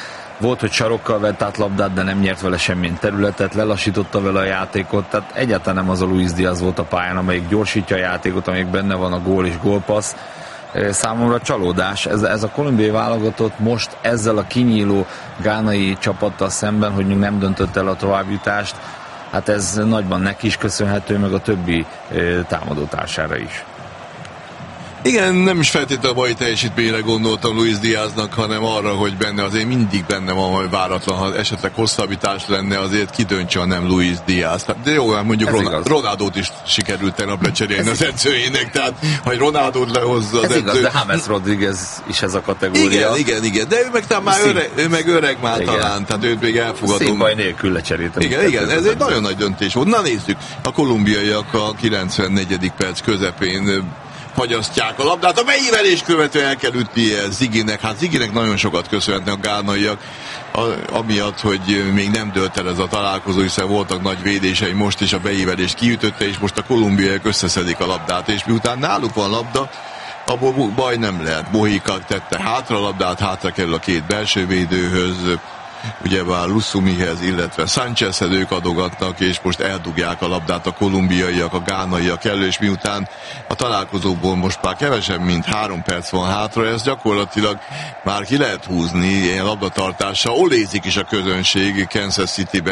Volt, hogy sarokkal vett át labdát, de nem nyert vele semmilyen területet, lelassította vele a játékot, tehát egyáltalán nem az a Luis Diaz volt a pályán, amelyik gyorsítja a játékot, amelyik benne van a gól és gólpassz. Számomra csalódás. Ez, ez a kolumbiai válogatott most ezzel a kinyíló gánai csapattal szemben, hogy még nem döntött el a továbbjutást, hát ez nagyban neki is köszönhető, meg a többi támadótársára is. Igen, nem is feltétlenül a mai teljesítményre gondoltam Luis Diaznak, hanem arra, hogy benne azért mindig benne van, hogy váratlan, ha esetleg hosszabbítás lenne, azért kidöntse, ha nem Luis Diaz. De jó, mondjuk Ronald, Ronaldót is sikerült tegnap lecserélni az edzőjének, tehát ha Ronaldót lehozza az ez edző... igaz, de James Rodriguez is ez a kategória. Igen, igen, igen, de ő meg talán már öreg, ő meg öreg már igen. Talán, tehát őt még elfogadom. Színbaj nélkül lecseréltem. Igen, igen, ez egy nagyon nagy döntés volt. Na nézzük, a kolumbiaiak a kilencvennegyedik perc közepén fagyasztják a labdát. A beívelés követően el kell ütnie Ziginek. Hát Ziginek nagyon sokat köszönhetnek a gánaiak, amiatt, hogy még nem dőlt el ez a találkozó, hiszen voltak nagy védései, most is a beívelést kiütötte, és most a kolumbiaiak összeszedik a labdát, és miután náluk van labda, abból baj nem lehet. Mojica tette hátra a labdát, hátra kerül a két belső védőhöz, ugyebár Lusumihez, illetve Sánchezhez ők adogatnak, és most eldugják a labdát a kolumbiaiak, a gánaiak elő, és miután a találkozóból most már kevesebb, mint három perc van hátra, ez gyakorlatilag már ki lehet húzni ilyen labdatartással. Olézik is a közönség Kansas Cityben.